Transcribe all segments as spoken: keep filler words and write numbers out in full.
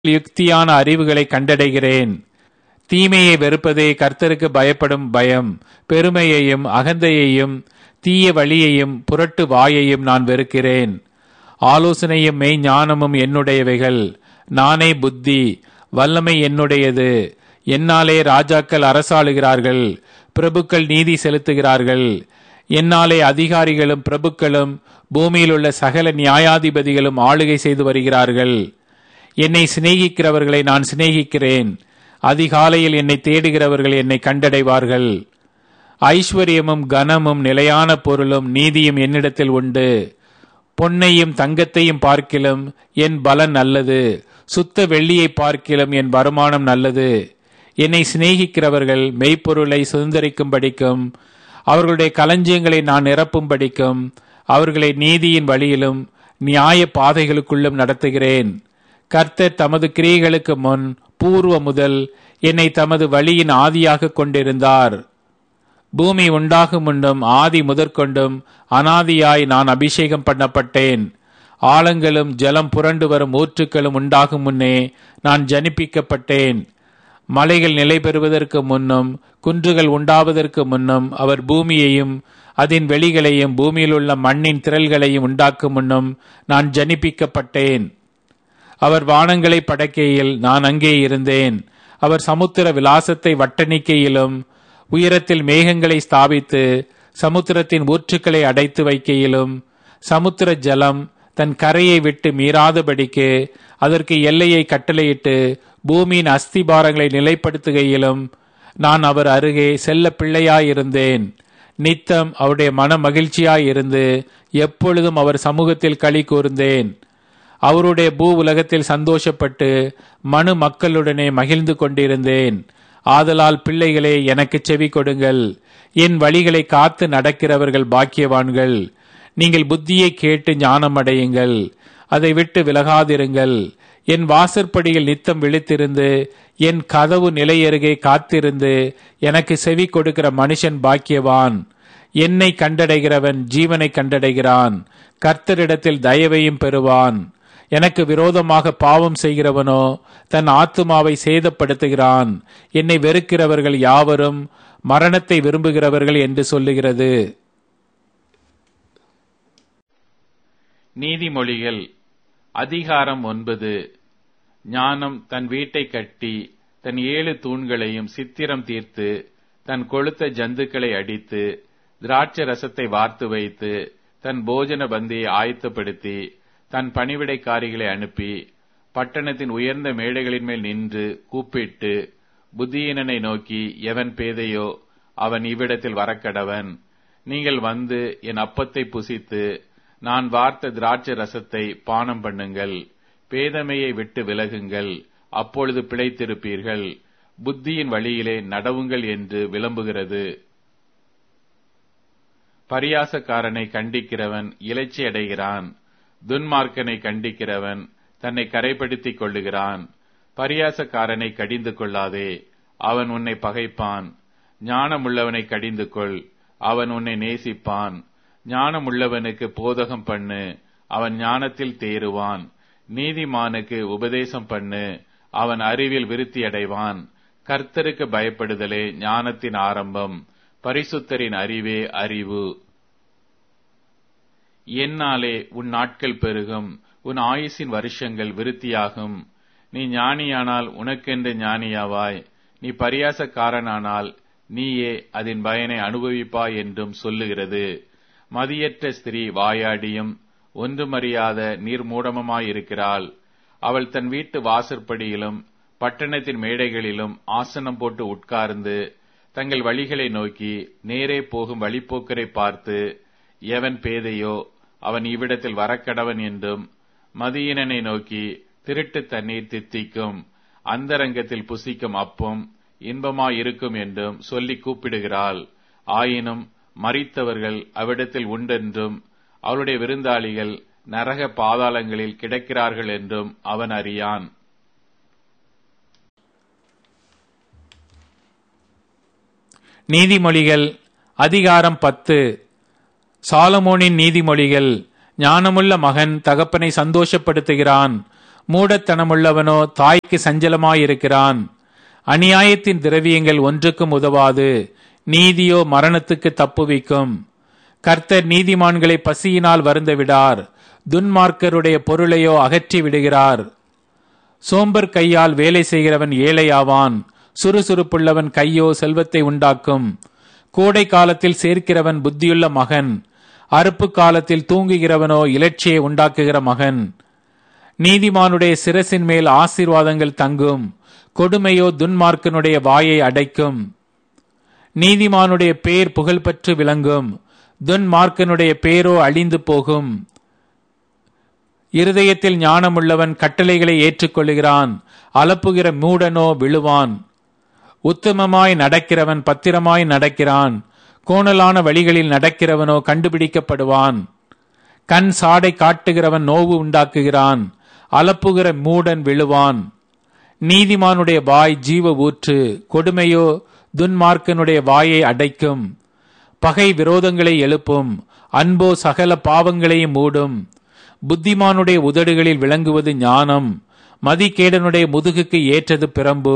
யுக்தியான அறிவுகளை கண்டடைகிறேன். தீமையை வெறுப்பதே கர்த்தருக்கு பயப்படும் பயம். பெருமையையும் அகந்தையையும் தீய வழியையும் புரட்டு வாயையும் நான் வெறுக்கிறேன். ஆலோசனையும் மெய் ஞானமும் என்னுடையவைகள். நானே புத்தி, வல்லமை என்னுடையது. என்னாலே ராஜாக்கள் அரசாளுகிறார்கள், பிரபுக்கள் நீதி செலுத்துகிறார்கள். என்னாலே அதிகாரிகளும் பிரபுக்களும் பூமியில் உள்ள சகல நியாயாதிபதிகளும் ஆளுகை செய்து வருகிறார்கள். என்னை சிநேகிக்கிறவர்களை நான் சிநேகிக்கிறேன். அதிகாலையில் என்னை தேடுகிறவர்கள் என்னை கண்டடைவார்கள். ஐஸ்வர்யமும் கனமும் நிலையான பொருளும் நீதியும் என்னிடத்தில் உண்டு. பொன்னையும் தங்கத்தையும் பார்க்கிலும் என் பலன் நல்லது. சுத்த வெள்ளியை பார்க்கிலும் என் வருமானம் நல்லது. என்னை சிநேகிக்கிறவர்கள் மெய்ப்பொருளை சுதந்திரிக்கும்படிக்கும் அவர்களுடைய களஞ்சியங்களை நான் நிரப்பும்படிக்கும் அவர்களை நீதியின் வழியிலும் நியாய பாதைகளுக்குள்ளும் நடத்துகிறேன். கர்த்தர் தமது கிரியைகளுக்கு முன் பூர்வ முதல் என்னை தமது வழியின் ஆதியாக கொண்டிருந்தார். பூமி உண்டாகும் முன்னும் ஆதி முதற்கொண்டும் அனாதியாய் நான் அபிஷேகம் பண்ணப்பட்டேன். ஆழங்களும் ஜலம் புரண்டு வரும் ஊற்றுக்களும் உண்டாகும் முன்னே நான் ஜனிப்பிக்கப்பட்டேன். மலைகள் நிலை பெறுவதற்கு முன்னும் குன்றுகள் உண்டாவதற்கு முன்னும் அவர் பூமியையும் அதன் வெளிகளையும் பூமியில் உள்ள மண்ணின் திரள்களையும் உண்டாக்கும் முன்னும் நான் ஜனிப்பிக்கப்பட்டேன். அவர் வானங்களை படைக்கையில் நான் அங்கே இருந்தேன். அவர் சமுத்திர விலாசத்தை வட்டணிக்கையிலும் உயரத்தில் மேகங்களை ஸ்தாபித்து சமுத்திரத்தின் ஊற்றுக்களை அடைத்து வைக்கையிலும் சமுத்திர ஜலம் தன் கரையை விட்டு மீறாதபடிக்கு அதற்கு எல்லையை கட்டளையிட்டு பூமியின் அஸ்திபாரங்களை நிலைப்படுத்துகையிலும் நான் அவர் அருகே செல்ல பிள்ளையாயிருந்தேன். நித்தம் அவருடைய மன மகிழ்ச்சியாயிருந்து எப்பொழுதும் அவர் சமூகத்தில் களி கூர்ந்தேன். அவருடைய பூ உலகத்தில் சந்தோஷப்பட்டு மனு மக்களுடனே மகிழ்ந்து கொண்டிருந்தேன். ஆதலால் பிள்ளைகளே, எனக்கு செவி கொடுங்கள். என் வழிகளை காத்து நடக்கிறவர்கள் பாக்கியவான்கள். நீங்கள் புத்தியை கேட்டு ஞானம் அடையுங்கள், அதை விட்டு விலகாதிருங்கள். என் வாசற்படியில் நித்தம் விழித்திருந்து என் கதவு நிலையருகே காத்திருந்து எனக்கு செவி கொடுக்கிற மனுஷன் பாக்கியவான். என்னை கண்டடைகிறவன் ஜீவனை கண்டடைகிறான், கர்த்தரிடத்தில் தயவையும் பெறுவான். எனக்கு விரோதமாக பாவம் செய்கிறவனோ தன் ஆத்துமாவை சேதப்படுத்துகிறான். என்னை வெறுக்கிறவர்கள் யாவரும் மரணத்தை விரும்புகிறவர்கள் என்று சொல்லுகிறது. நீதிமொழிகள் அதிகாரம் ஒன்பது. ஞானம் தன் வீட்டை கட்டி தன் ஏழு தூண்களையும் சித்திரம் தீர்த்து தன் கொழுத்த ஜந்துக்களை அடித்து திராட்சை ரசத்தை வார்த்து வைத்து தன் போஜன பந்தியை ஆயத்தப்படுத்தி தன் பணிவிடைக்காரிகளை அனுப்பி பட்டணத்தின் உயர்ந்த மேடைகளின் மேல் நின்று கூப்பிட்டு புத்தியீனனை நோக்கி, எவன் பேதையோ அவன் இவ்விடத்தில் வரக்கடவன். நீங்கள் வந்து என் அப்பத்தை புசித்து நான் வார்த்த திராட்சை ரசத்தை பானம் பண்ணுங்கள். பேதமையை விட்டு விலகுங்கள், அப்பொழுது பிழைத்திருப்பீர்கள். புத்தியின் வழியிலே நடவுங்கள் என்று விளம்புகிறது. பரியாசக்காரனை கண்டிக்கிறவன் இலைச்சி அடைகிறான். துன்மார்க்கனை கண்டிக்கிறவன் தன்னை கரைப்படுத்திக் கொள்ளுகிறான். பரியாசக்காரனை கடிந்து கொள்ளாதே, அவன் உன்னை பகைப்பான். ஞானமுள்ளவனை கடிந்து கொள், அவன் உன்னை நேசிப்பான். ஞானமுள்ளவனுக்கு போதகம் பண்ணு, அவன் ஞானத்தில் தேறுவான். நீதிமானுக்கு உபதேசம் பண்ணு, அவன் அறிவில் விருத்தி அடைவான். கர்த்தருக்கு பயப்படுதலே ஞானத்தின் ஆரம்பம், பரிசுத்தரின் அறிவே அறிவு. என்னாலே உன் நாட்கள் பெருகும், உன் ஆயுசின் வருஷங்கள் விருத்தியாகும். நீ ஞானியானால் உனக்கென்று ஞானியாவாய், நீ பரியாசக்காரனானால் நீயே அதன் பயனை அனுபவிப்பாய் என்றும் சொல்லுகிறது. மதியற்ற ஸ்திரீ வாயாடியும் ஒன்றுமறியாத நீர்மூடமுமாயிருக்கிறாள். அவள் தன் வீட்டு வாசற்படியிலும் பட்டணத்தின் மேடைகளிலும் ஆசனம் போட்டு உட்கார்ந்து தங்கள் வழிகளை நோக்கி நேரே போகும் வழிப்போக்கரை பார்த்து, எவன் பேதையோ அவன் இவ்விடத்தில் வரக்கடவன் என்றும், மதியினனை நோக்கி திருட்டு தண்ணீர் தித்திக்கும், அந்தரங்கத்தில் புசிக்கும் அப்பம் இன்பமாயிருக்கும் என்றும் சொல்லி கூப்பிடுகிறாள். ஆயினும் மரித்தவர்கள் அவ்விடத்தில் உண்டென்றும் அவளுடைய விருந்தாளிகள் நரக பாதாளங்களில் கிடக்கிறார்கள் என்றும் அவன் அறியான். நீதிமொழிகள் அதிகாரம் பத்து. சாலமோனின் நீதிமொழிகள். ஞானமுள்ள மகன் தகப்பனை சந்தோஷப்படுத்துகிறான், மூடத்தனமுள்ளவனோ தாய்க்கு சஞ்சலமாயிருக்கிறான். அநியாயத்தின் திரவியங்கள் ஒன்றுக்கும் உதவாது, நீதியோ மரணத்துக்கு தப்புவிக்கும். கர்த்தர் நீதிமான்களை பசியினால் வருந்த விடார், துன்மார்க்கருடைய பொருளையோ அகற்றி விடுகிறார். சோம்பர் கையால் வேலை செய்கிறவன் ஏழையாவான், சுறுசுறுப்புள்ளவன் கையோ செல்வத்தை உண்டாக்கும். கோடை காலத்தில் சேர்க்கிறவன் புத்தியுள்ள மகன், அறுப்பு காலத்தில் தூங்குகிறவனோ இலட்சியை உண்டாக்குகிற மகன். நீதிமானுடைய சிரசின் மேல் ஆசீர்வாதங்கள் தங்கும், கொடுமையோ துன்மார்க்கனுடைய வாயை அடைக்கும். நீதிமானுடைய பேர் புகழ்பெற்று விளங்கும், துன்மார்க்கனுடைய பேரோ அழிந்து போகும். இருதயத்தில் ஞானமுள்ளவன் கட்டளைகளை ஏற்றுக்கொள்கிறான், அலப்புகிற மூடனோ விழுவான். உத்தமமாய் நடக்கிறவன் பத்திரமாய் நடக்கிறான், கோணலான வழிகளில் நடக்கிறவனோ கண்டுபிடிக்கப்படுவான். கண் சாடை காட்டுகிறவன் நோவு உண்டாக்குகிறான், அலப்புகிற மூடன் விழுவான். நீதிமானுடைய வாய் ஜீவ ஊற்று, கொடுமையோ துன்மார்க்கனுடைய வாயை அடைக்கும். பகை விரோதங்களை எழுப்பும், அன்போ சகல பாவங்களையும் மூடும். புத்திமானுடைய உதடுகளில் விளங்குவது ஞானம், மதிகேடனுடைய முதுகுக்கு ஏற்றது பிரம்பு.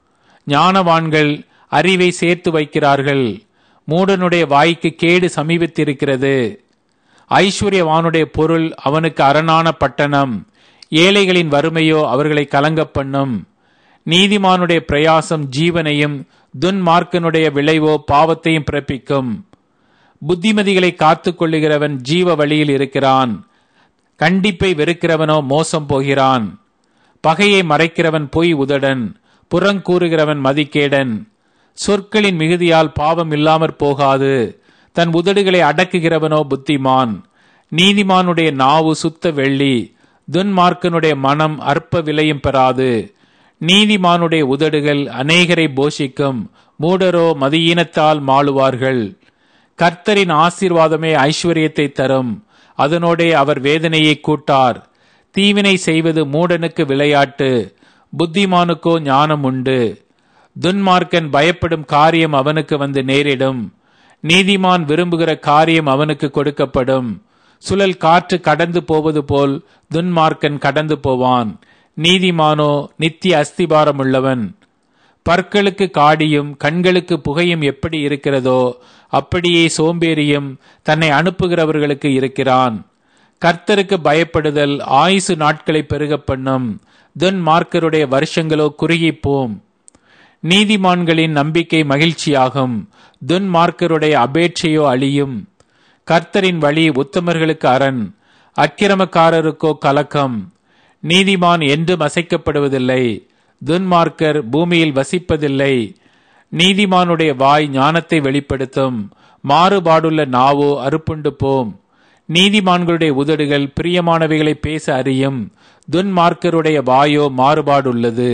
ஞானவான்கள் அறிவை சேர்த்து வைக்கிறார்கள், மூடனுடைய வாய்க்கு கேடு சமீபித்திருக்கிறது. ஐஸ்வர்யவானுடைய பொருள் அவனுக்கு அரணான பட்டணம், ஏழைகளின் வறுமையோ அவர்களை கலங்க பண்ணும். நீதிமானுடைய பிரயாசம் ஜீவனையும், துன்மார்க்கனுடைய விளைவோ பாவத்தையும் பிறப்பிக்கும். புத்திமதிகளை காத்து கொள்ளுகிறவன் ஜீவ வழியில் இருக்கிறான், கண்டிப்பை வெறுக்கிறவனோ மோசம் போகிறான். பகையை மறைக்கிறவன் பொய் உதடன், புறங்கூறுகிறவன் மதிகேடன். சொற்களின் மிகுதியால் பாவம் இல்லாமற் போகாது, தன் உதடுகளை அடக்குகிறவனோ புத்திமான். நீதிமானுடைய நாவு சுத்த வெள்ளி, துன்மார்க்கனுடைய மனம் அற்ப விலையும் பெறாது. நீதிமானுடைய உதடுகள் அநேகரை போஷிக்கும், மூடரோ மதியீனத்தால் மாளுவார்கள். கர்த்தரின் ஆசீர்வாதமே ஐஸ்வர்யத்தை தரும், அதனோடே அவர் வேதனையை கூட்டார். தீவினை செய்வது மூடனுக்கு விளையாட்டு, புத்திமானுக்கோ ஞானம் உண்டு. துன்மார்க்கன் பயப்படும் காரியம் அவனுக்கு வந்து நேரிடும், நீதிமான் விரும்புகிற காரியம் அவனுக்கு கொடுக்கப்படும். சுழல் காற்று கடந்து போவது போல் துன்மார்க்கன் கடந்து போவான், நீதிமானோ நித்திய அஸ்திபாரம் உள்ளவன். பற்களுக்கு காடியும் கண்களுக்கு புகையும் எப்படி இருக்கிறதோ அப்படியே சோம்பேறியும் தன்னை அனுப்புகிறவர்களுக்கு இருக்கிறான். கர்த்தருக்கு பயப்படுதல் ஆயுசு நாட்களை பெருக பண்ணும், துன்மார்க்கருடைய வருஷங்களோ குறுகிப்போம். நீதிமான்களின் நம்பிக்கை மகிழ்ச்சியாகும், துன்மார்க்கருடைய அபேட்சையோ அழியும். கர்த்தரின் வழி உத்தமர்களுக்கு அரண், அக்கிரமக்காரருக்கோ கலக்கம். நீதிமான் என்றும் அசைக்கப்படுவதில்லை, துன்மார்க்கர் பூமியில் வசிப்பதில்லை. நீதிமானுடைய வாய் ஞானத்தை வெளிப்படுத்தும், மாறுபாடுள்ள நாவோ அறுப்புண்டு போம். நீதிமான்களுடைய உதடுகள் பிரியமானவைகளை பேச அறியும், துன்மார்க்கருடைய வாயோ மாறுபாடுள்ளது.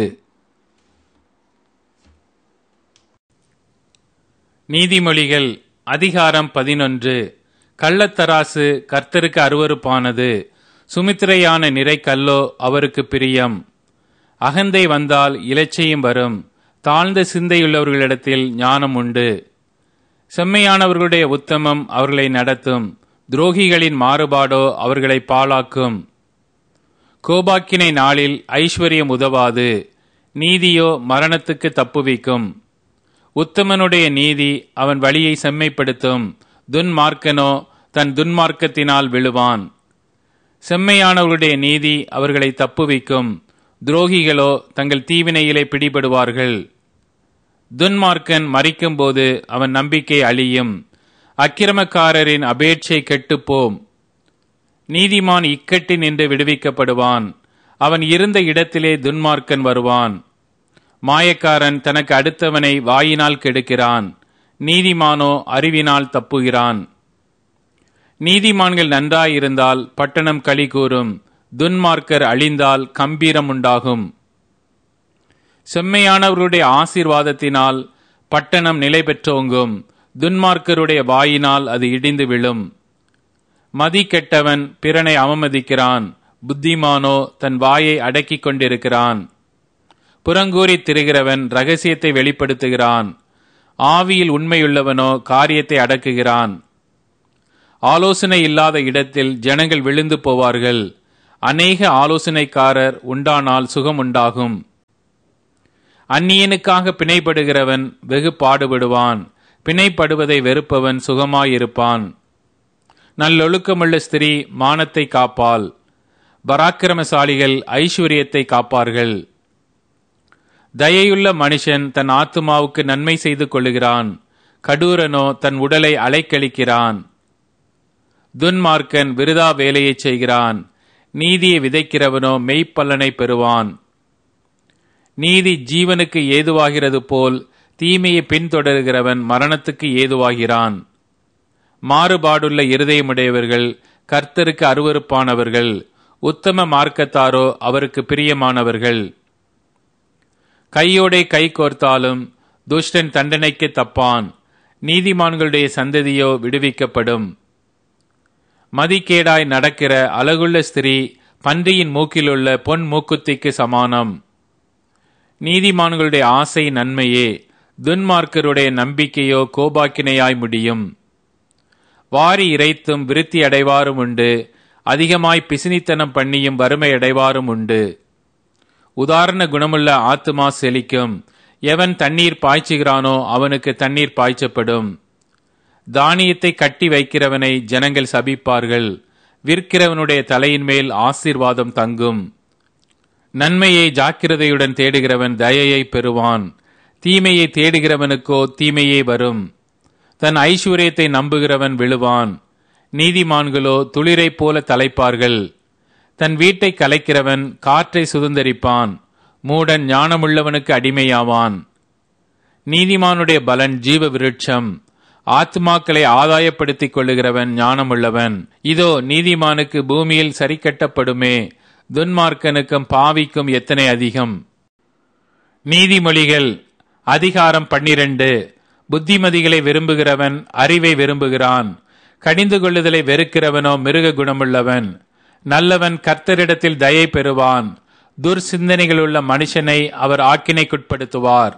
நீதிமொழிகள் அதிகாரம் பதினொன்று. கள்ளத்தராசு கர்த்தருக்கு அருவருப்பானது, சுமித்திரையான நிறை கல்லோ அவருக்கு பிரியம். அகந்தை வந்தால் இலச்சையும் வரும், தாழ்ந்த சிந்தையுள்ளவர்களிடத்தில் ஞானம் உண்டு. செம்மையானவர்களுடைய உத்தமம் அவர்களை நடத்தும், துரோகிகளின் மாறுபாடோ அவர்களை பாழாக்கும். கோபாக்கினை நாளில் ஐஸ்வர்யம் உதவாது, நீதியோ மரணத்துக்கு தப்புவிக்கும். உத்தமனுடைய நீதி அவன் வழியை செம்மைப்படுத்தும், துன்மார்க்கனோ தன் துன்மார்க்கத்தினால் விழுவான். செம்மையானவர்களுடைய நீதி அவர்களை தப்புவிக்கும், துரோகிகளோ தங்கள் தீவினையிலே பிடிபடுவார்கள். துன்மார்க்கன் மரிக்கும்போது அவன் நம்பிக்கை அழியும், அக்கிரமக்காரரின் அபேட்சை கெட்டுப்போம். நீதிமான் இக்கட்டி நின்று விடுவிக்கப்படுவான், அவன் இருந்த இடத்திலே துன்மார்க்கன் வருவான். மாயக்காரன் தனக்கு அடுத்தவனை வாயினால் கெடுக்கிறான், நீதிமானோ அறிவினால் தப்புகிறான். நீதிமான்கள் நன்றாயிருந்தால் பட்டணம் களி கூறும், துன்மார்க்கர் அழிந்தால் கம்பீரம் உண்டாகும். செம்மையானவர்களுடைய ஆசீர்வாதத்தினால் பட்டணம் நிலை பெற்றோங்கும், துன்மார்க்கருடைய வாயினால் அது இடிந்து விழும். மதி கெட்டவன் பிறனை அவமதிக்கிறான், புத்திமானோ தன் வாயை அடக்கிக் கொண்டிருக்கிறான். புறங்கூறி திரிகிறவன் இரகசியத்தை வெளிப்படுத்துகிறான், ஆவியில் உண்மையுள்ளவனோ காரியத்தை அடக்குகிறான். ஆலோசனை இல்லாத இடத்தில் ஜனங்கள் விழுந்து போவார்கள், அநேக ஆலோசனைக்காரர் உண்டானால் சுகம் உண்டாகும். அந்நியனுக்காக பிணைப்படுகிறவன் வெகு பாடுபடுவான். பிணைப்படுவதை வெறுப்பவன் சுகமாயிருப்பான். நல்லொழுக்கமுள்ள ஸ்திரீ மானத்தை காப்பாள். பராக்கிரமசாலிகள் ஐஸ்வர்யத்தை காப்பார்கள். தயையுள்ள மனுஷன் தன் ஆத்துமாவுக்கு நன்மை செய்து கொள்ளுகிறான். கடூரனோ தன் உடலை அலைக்கழிக்கிறான். துன்மார்க்கன் விருதா வேலையை செய்கிறான். நீதியை விதைக்கிறவனோ மெய்ப்பலனை பெறுவான். நீதி ஜீவனுக்கு ஏதுவாகிறது போல் தீமையை பின்தொடர்கிறவன் மரணத்துக்கு ஏதுவாகிறான். மாறுபாடுள்ள இருதயமுடையவர்கள் கர்த்தருக்கு அருவருப்பானவர்கள். உத்தம மார்க்கத்தாரோ அவருக்கு பிரியமானவர்கள். கையோடே கை கோர்த்தாலும் துஷ்டன் தண்டனைக்கு தப்பான். நீதிமான்களுடைய சந்ததியோ விடுவிக்கப்படும். மதிக்கேடாய் நடக்கிற அழகுள்ள ஸ்திரீ பன்றியின் மூக்கிலுள்ள பொன் மூக்குத்திக்கு சமானம். நீதிமான்களுடைய ஆசை நன்மையே, துன்மார்க்கருடைய நம்பிக்கையோ கோபாக்கினையாய் முடியும். வாரி இறைத்தும் விருத்தி அடைவாரும் உண்டு. அதிகமாய் பிசினித்தனம் பண்ணியும் வறுமை அடைவாரும் உண்டு. உதாரண குணமுள்ள ஆத்துமா செழிக்கும். எவன் தண்ணீர் பாய்ச்சுகிறானோ அவனுக்கு தண்ணீர் பாய்ச்சப்படும். தானியத்தை கட்டி வைக்கிறவனை ஜனங்கள் சபிப்பார்கள். விற்கிறவனுடைய தலையின் மேல் ஆசீர்வாதம் தங்கும். நன்மையை ஜாக்கிரதையுடன் தேடுகிறவன் தயையை பெறுவான். தீமையை தேடுகிறவனுக்கோ தீமையே வரும். தன் ஐஸ்வர்யத்தை நம்புகிறவன் விழுவான். நீதிமான்களோ துளிரை போல தலைப்பார்கள். தன் வீட்டை கலைக்கிறவன் காற்றை சுதந்தரிப்பான். மூடன் ஞானமுள்ளவனுக்கு அடிமையாவான். நீதிமானுடைய பலன் ஜீவ விருட்சம். ஆத்மாக்களை ஆதாயப்படுத்திக் கொள்ளுகிறவன் ஞானமுள்ளவன். இதோ நீதிமானுக்கு பூமியில் சரி கட்டப்படுமே, துன்மார்க்கனுக்கும் பாவிக்கும் எத்தனை அதிகம். நீதிமொழிகள் அதிகாரம் பன்னிரண்டு. புத்திமதிகளை விரும்புகிறவன் அறிவை விரும்புகிறான். கடிந்து கொள்ளுதலை வெறுக்கிறவனோ மிருக குணமுள்ளவன். நல்லவன் கர்த்தரிடத்தில் தயை பெறுவான். துர்சிந்தனைகளுள்ள மனுஷனை அவர் ஆக்கினைக்குட்படுத்துவார்.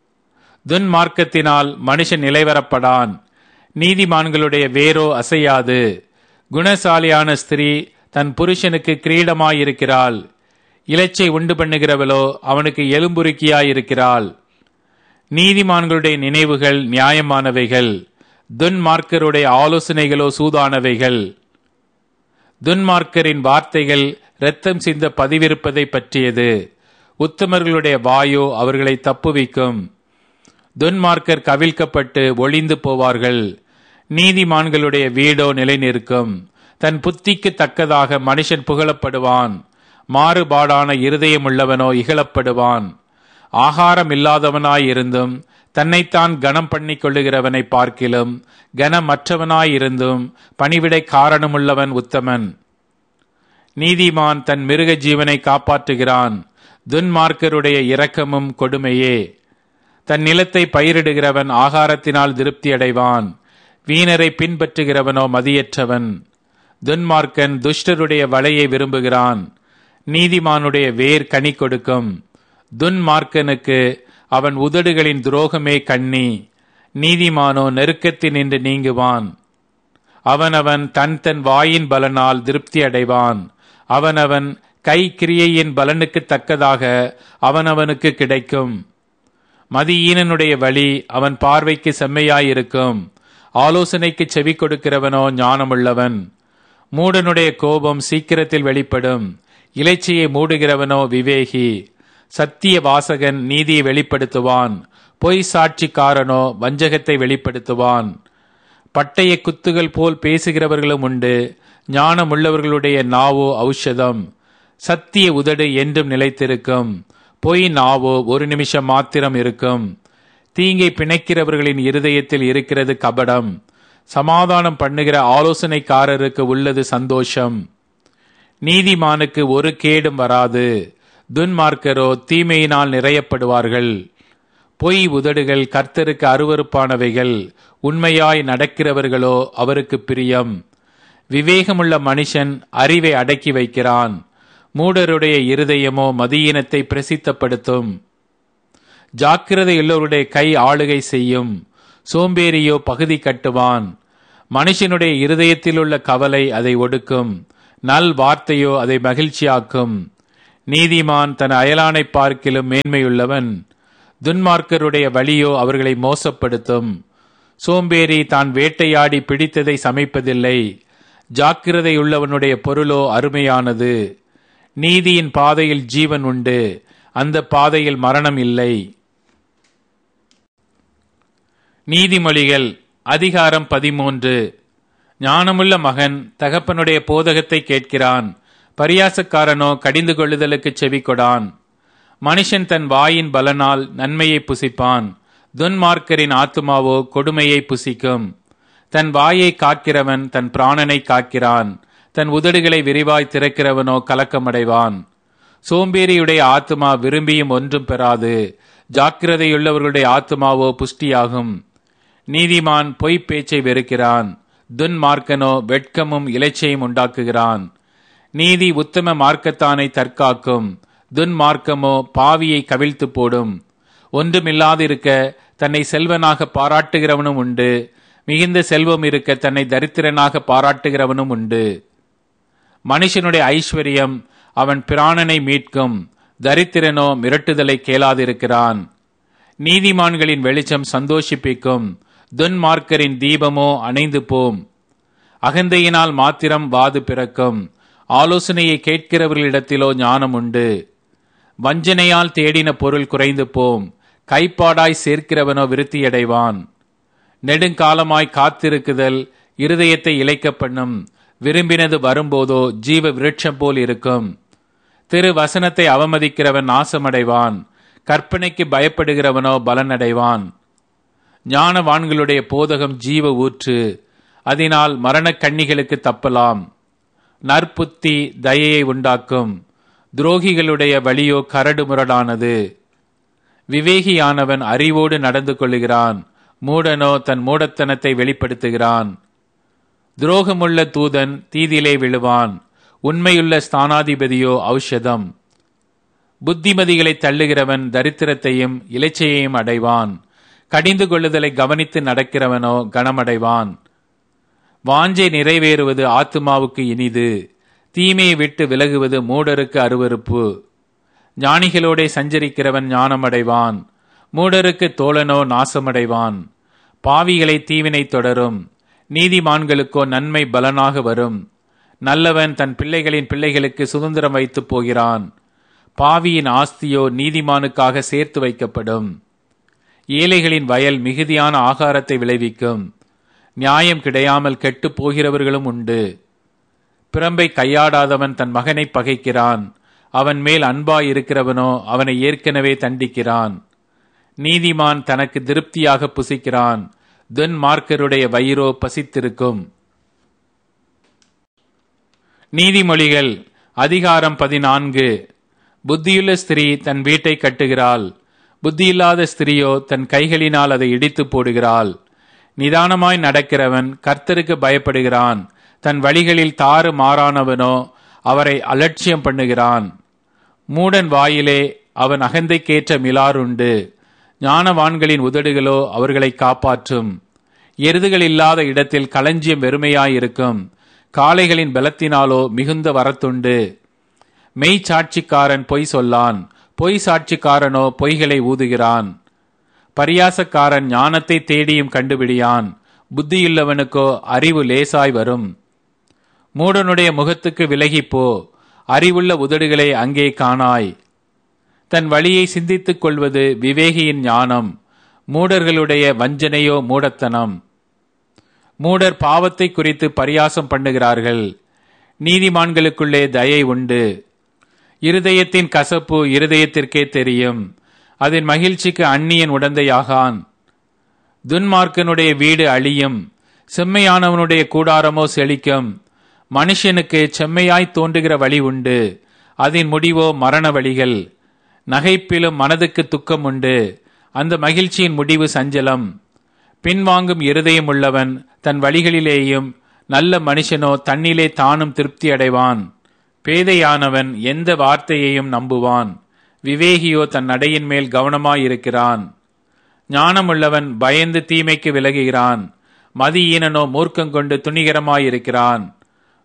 துன்மார்க்கத்தினால் மனுஷன் நிலைவரப்படான். நீதிமான்களுடைய வேரோ அசையாது. குணசாலியான ஸ்திரீ தன் புருஷனுக்கு கிரீடமாயிருக்கிறாள். இலச்சை உண்டு பண்ணுகிறவளோ அவனுக்கு எலும்புருக்கியாயிருக்கிறாள். நீதிமான்களுடைய நினைவுகள் நியாயமானவைகள். துன்மார்க்கருடைய ஆலோசனைகளோ சூதானவைகள். துன்மார்க்கரின் வார்த்தைகள் இரத்தம் சிந்த பதிவிருப்பதை பற்றியது. உத்தமர்களுடைய வாயோ அவர்களை தப்புவிக்கும். துன்மார்க்கர் கவிழ்க்கப்பட்டு ஒளிந்து போவார்கள். நீதிமான்களுடைய வீடோ நிலை நிற்கும். தன் புத்திக்கு தக்கதாக மனுஷன் புகழப்படுவான். மாறுபாடான இருதயமுள்ளவனோ இகழப்படுவான். ஆகாரம் இல்லாதவனாயிருந்தும் தன்னைத்தான் கனம் பண்ணி கொள்ளுகிறவனை பார்க்கிலும் கனமற்றவனாயிருந்தும் பணிவிடை காரணமுள்ளவன் உத்தமன். நீதிமான் தன் மிருக ஜீவனை காப்பாற்றுகிறான். துன்மார்க்கருடைய இரக்கமும் கொடுமையே. தன் நிலத்தை பயிரிடுகிறவன் ஆகாரத்தினால் திருப்தி அடைவான். வீணரை பின்பற்றுகிறவனோ மதியற்றவன். துன்மார்க்கன் துஷ்டருடைய வலையை விரும்புகிறான். நீதிமானுடைய வேர் கனி கொடுக்கும். துன்மார்க்கனுக்கு அவன் உதடுகளின் துரோகமே கண்ணி. நீதிமானோ நெருக்கத்தினின்று நீங்குவான். அவனவன் தன் தன் வாயின் பலனால் திருப்தி அடைவான். அவனவன் கை கிரியையின் பலனுக்கு தக்கதாக அவனவனுக்கு கிடைக்கும். மதியீனனுடைய வழி அவன் பார்வைக்கு செம்மையாயிருக்கும். ஆலோசனைக்கு செவி கொடுக்கிறவனோ ஞானமுள்ளவன். மூடனுடைய கோபம் சீக்கிரத்தில் வெளிப்படும். இலைச்சியை மூடுகிறவனோ விவேகி. சத்திய வாசகன் நீதியை வெளிப்படுத்துவான். பொய் சாட்சிக்காரனோ வஞ்சகத்தை வெளிப்படுத்துவான். பட்டய குத்துகள் போல் பேசுகிறவர்களும் உண்டு. ஞானமுள்ளவர்களுடைய நாவோ ஔஷதம். சத்திய உதடு என்றும் நிலைத்திருக்கும். பொய் நாவோ ஒரு நிமிஷம் மாத்திரம் இருக்கும். தீங்கை பிணைக்கிறவர்களின் இருதயத்தில் இருக்கிறது கபடம். சமாதானம் பண்ணுகிற ஆலோசனைக்காரருக்கு உள்ளது சந்தோஷம். நீதிமானுக்கு ஒரு கேடும் வராது. துன்மார்க்கரோ தீமையினால் நிறையப்படுவார்கள். பொய் உதடுகள் கர்த்தருக்கு அருவருப்பானவைகள். உண்மையாய் நடக்கிறவர்களோ அவருக்கு பிரியம். விவேகமுள்ள மனுஷன் அறிவை அடக்கி வைக்கிறான். மூடருடைய இருதயமோ மதியீனத்தை பிரசித்தப்படுத்தும். ஜாக்கிரதையுள்ளவருடைய கை ஆளுகை செய்யும். சோம்பேறியோ பகுதி கட்டுவான். மனுஷனுடைய இருதயத்தில் உள்ள கவலை அதை ஒடுக்கும். நல் வார்த்தையோ அதை மகிழ்ச்சியாக்கும். நீதிமான் தன் அயலானை பார்க்கிலும் மேன்மையுள்ளவன். துன்மார்க்கருடைய வழியோ அவர்களை மோசப்படுத்தும். சோம்பேறி தான் வேட்டையாடி பிடித்ததை சமைப்பதில்லை. ஜாக்கிரதையுள்ளவனுடைய பொருளோ அருமையானது. நீதியின் பாதையில் ஜீவன் உண்டு, அந்த பாதையில் மரணம் இல்லை. நீதிமொழிகள் அதிகாரம் பதிமூன்று. ஞானமுள்ள மகன் தகப்பனுடைய போதகத்தை கேட்கிறான், பரியாசக்காரனோ கடிந்து கொள்ளுதலுக்கு செவிகொடான். மனுஷன் தன் வாயின் பலனால் நன்மையை புசிப்பான், துன்மார்க்கரின் ஆத்துமாவோ கொடுமையை புசிக்கும். தன் வாயை காக்கிறவன் தன் பிராணனை காக்கிறான், தன் உதடுகளை விரிவாய் திறக்கிறவனோ கலக்கமடைவான். சோம்பேறியுடைய ஆத்துமா விரும்பியும் ஒன்றும் பெறாது, ஜாக்கிரதையுள்ளவர்களுடைய ஆத்துமாவோ புஷ்டியாகும். நீதிமான் பொய்ப் பேச்சை வெறுக்கிறான், துன்மார்க்கனோ வெட்கமும் இலைச்சையும் உண்டாக்குகிறான். நீதி உத்தம மார்க்கத்தானை தற்காக்கும், துன்மார்க்கமோ பாவியை கவிழ்த்து போடும். ஒன்றுமில்லாதிருக்க தன்னை செல்வனாக பாராட்டுகிறவனும் உண்டு, மிகுந்த செல்வம் இருக்க தன்னை தரித்திரனாக பாராட்டுகிறவனும் உண்டு. மனுஷனுடைய ஐஸ்வர்யம் அவன் பிராணனை மீட்கும், தரித்திரனோ மிரட்டுதலை கேளாதிருக்கிறான். நீதிமான்களின் வெளிச்சம் சந்தோஷிப்பிக்கும், துன்மார்க்கரின் தீபமோ அணைந்து போம். அகந்தையினால் மாத்திரம் வாது பிறக்கும், ஆலோசனையை கேட்கிறவர்களிடத்திலோ ஞானம் உண்டு. வஞ்சனையால் தேடின பொருள் குறைந்து போம், கைப்பாடாய் சேர்க்கிறவனோ விருத்தியடைவான். நெடுங்காலமாய் காத்திருக்குதல் இருதயத்தை இளைக்க பண்ணும், விரும்பினது வரும்போதோ ஜீவ விருட்சம் போல் இருக்கும். திரு வசனத்தை அவமதிக்கிறவன் நாசமடைவான், கற்பனைக்கு பயப்படுகிறவனோ பலனடைவான். ஞானவான்களுடைய போதகம் ஜீவ ஊற்று, அதனால் மரணக் கண்ணிகளுக்கு தப்பலாம். நற்புத்தி தயையை உண்டாக்கும், துரோகிகளுடைய வழியோ கரடு முரடானது. விவேகியானவன் அறிவோடு நடந்து கொள்ளுகிறான், மூடனோ தன் மூடத்தனத்தை வெளிப்படுத்துகிறான். துரோகமுள்ள தூதன் தீதிலே விழுவான், உண்மையுள்ள ஸ்தானாதிபதியோ ஔஷதம். புத்திமதிகளை தள்ளுகிறவன் தரித்திரத்தையும் இலைச்சையையும் அடைவான், கடிந்து கொள்ளுதலை கவனித்து நடக்கிறவனோ கனமடைவான். வாஞ்சை நிறைவேறுவது ஆத்துமாவுக்கு இனிது, தீமையை விட்டு விலகுவது மூடருக்கு அருவருப்பு. ஞானிகளோடே சஞ்சரிக்கிறவன் ஞானமடைவான், மூடருக்கு தோழனோ நாசமடைவான். பாவிகளை தீவினை தொடரும், நீதிமான்களுக்கோ நன்மை பலனாக வரும். நல்லவன் தன் பிள்ளைகளின் பிள்ளைகளுக்கு சுதந்திரம் வைத்து போகிறான், பாவியின் ஆஸ்தியோ நீதிமானுக்காக சேர்த்து வைக்கப்படும். ஏழைகளின் வயல் மிகுதியான ஆகாரத்தை விளைவிக்கும், நியாயம் கிடையாமல் கெட்டு போகிறவர்களும் உண்டு. பிரம்பை கையாடாதவன் தன் மகனை பகைக்கிறான், அவன் மேல் அன்பாய் இருக்கிறவனோ அவனை ஏற்கனவே தண்டிக்கிறான். நீதிமான் தனக்கு திருப்தியாக புசிக்கிறான், துன்மார்க்கருடைய வயிறோ பசித்திருக்கும். நீதிமொழிகள் அதிகாரம் பதினான்கு. புத்தியுள்ள ஸ்திரீ தன் வீட்டை கட்டுகிறாள், புத்தியில்லாத ஸ்திரியோ தன் கைகளினால் அதை இடித்து போடுகிறாள். நிதானமாய் நடக்கிறவன் கர்த்தருக்கு பயப்படுகிறான், தன் வழிகளில் தாறு மாறானவனோ அவரை அலட்சியம் பண்ணுகிறான். மூடன் வாயிலே அவன் அகந்தைக்கேற்ற மிலாறுண்டு, ஞானவான்களின் உதடுகளோ அவர்களை காப்பாற்றும். எருதுகள் இல்லாத இடத்தில் களஞ்சியம் வெறுமையாயிருக்கும், காளைகளின் பலத்தினாலோ மிகுந்த வரத்துண்டு. மெய் சாட்சிக்காரன் பொய் சொல்லான், பொய் சாட்சிக்காரனோ பொய்களை ஊதுகிறான். பரியாசக்காரன் ஞானத்தை தேடியும் கண்டுபிடியான், புத்தியுள்ளவனுக்கோ அறிவு லேசாய் வரும். மூடனுடைய முகத்துக்கு விலகிப்போ, அறிவுள்ள உதடுகளை அங்கே காணாய். தன் வழியை சிந்தித்துக் கொள்வது விவேகியின் ஞானம், மூடர்களுடைய வஞ்சனையோ மூடத்தனம். மூடர் பாவத்தை குறித்து பரியாசம் பண்ணுகிறார்கள், நீதிமான்களுக்குள்ளே தயை உண்டு. இருதயத்தின் கசப்பு இருதயத்திற்கே தெரியும், அதன் மகிழ்ச்சிக்கு அந்நியன் உடந்தையாகான். துன்மார்க்கனுடைய வீடு அழியும், செம்மையானவனுடைய கூடாரமோ செழிக்கும். மனுஷனுக்கு செம்மையாய் தோன்றுகிற வழி உண்டு, அதன் முடிவோ மரண வழிகள். நகைப்பிலும் மனதுக்கு துக்கம் உண்டு, அந்த மகிழ்ச்சியின் முடிவு சஞ்சலம். பின்வாங்கும் இருதயம் உள்ளவன் தன் வழிகளிலேயும், நல்ல மனுஷனோ தன்னிலே தானும் திருப்தி அடைவான். பேதையானவன் எந்த வார்த்தையையும் நம்புவான், விவேகியோ தன் நடையின் மேல் கவனமாயிருக்கிறான். ஞானமுள்ளவன் பயந்து தீமைக்கு விலகுகிறான், மதியீனனோ மூர்க்கங்கொண்டு துணிகரமாயிருக்கிறான்.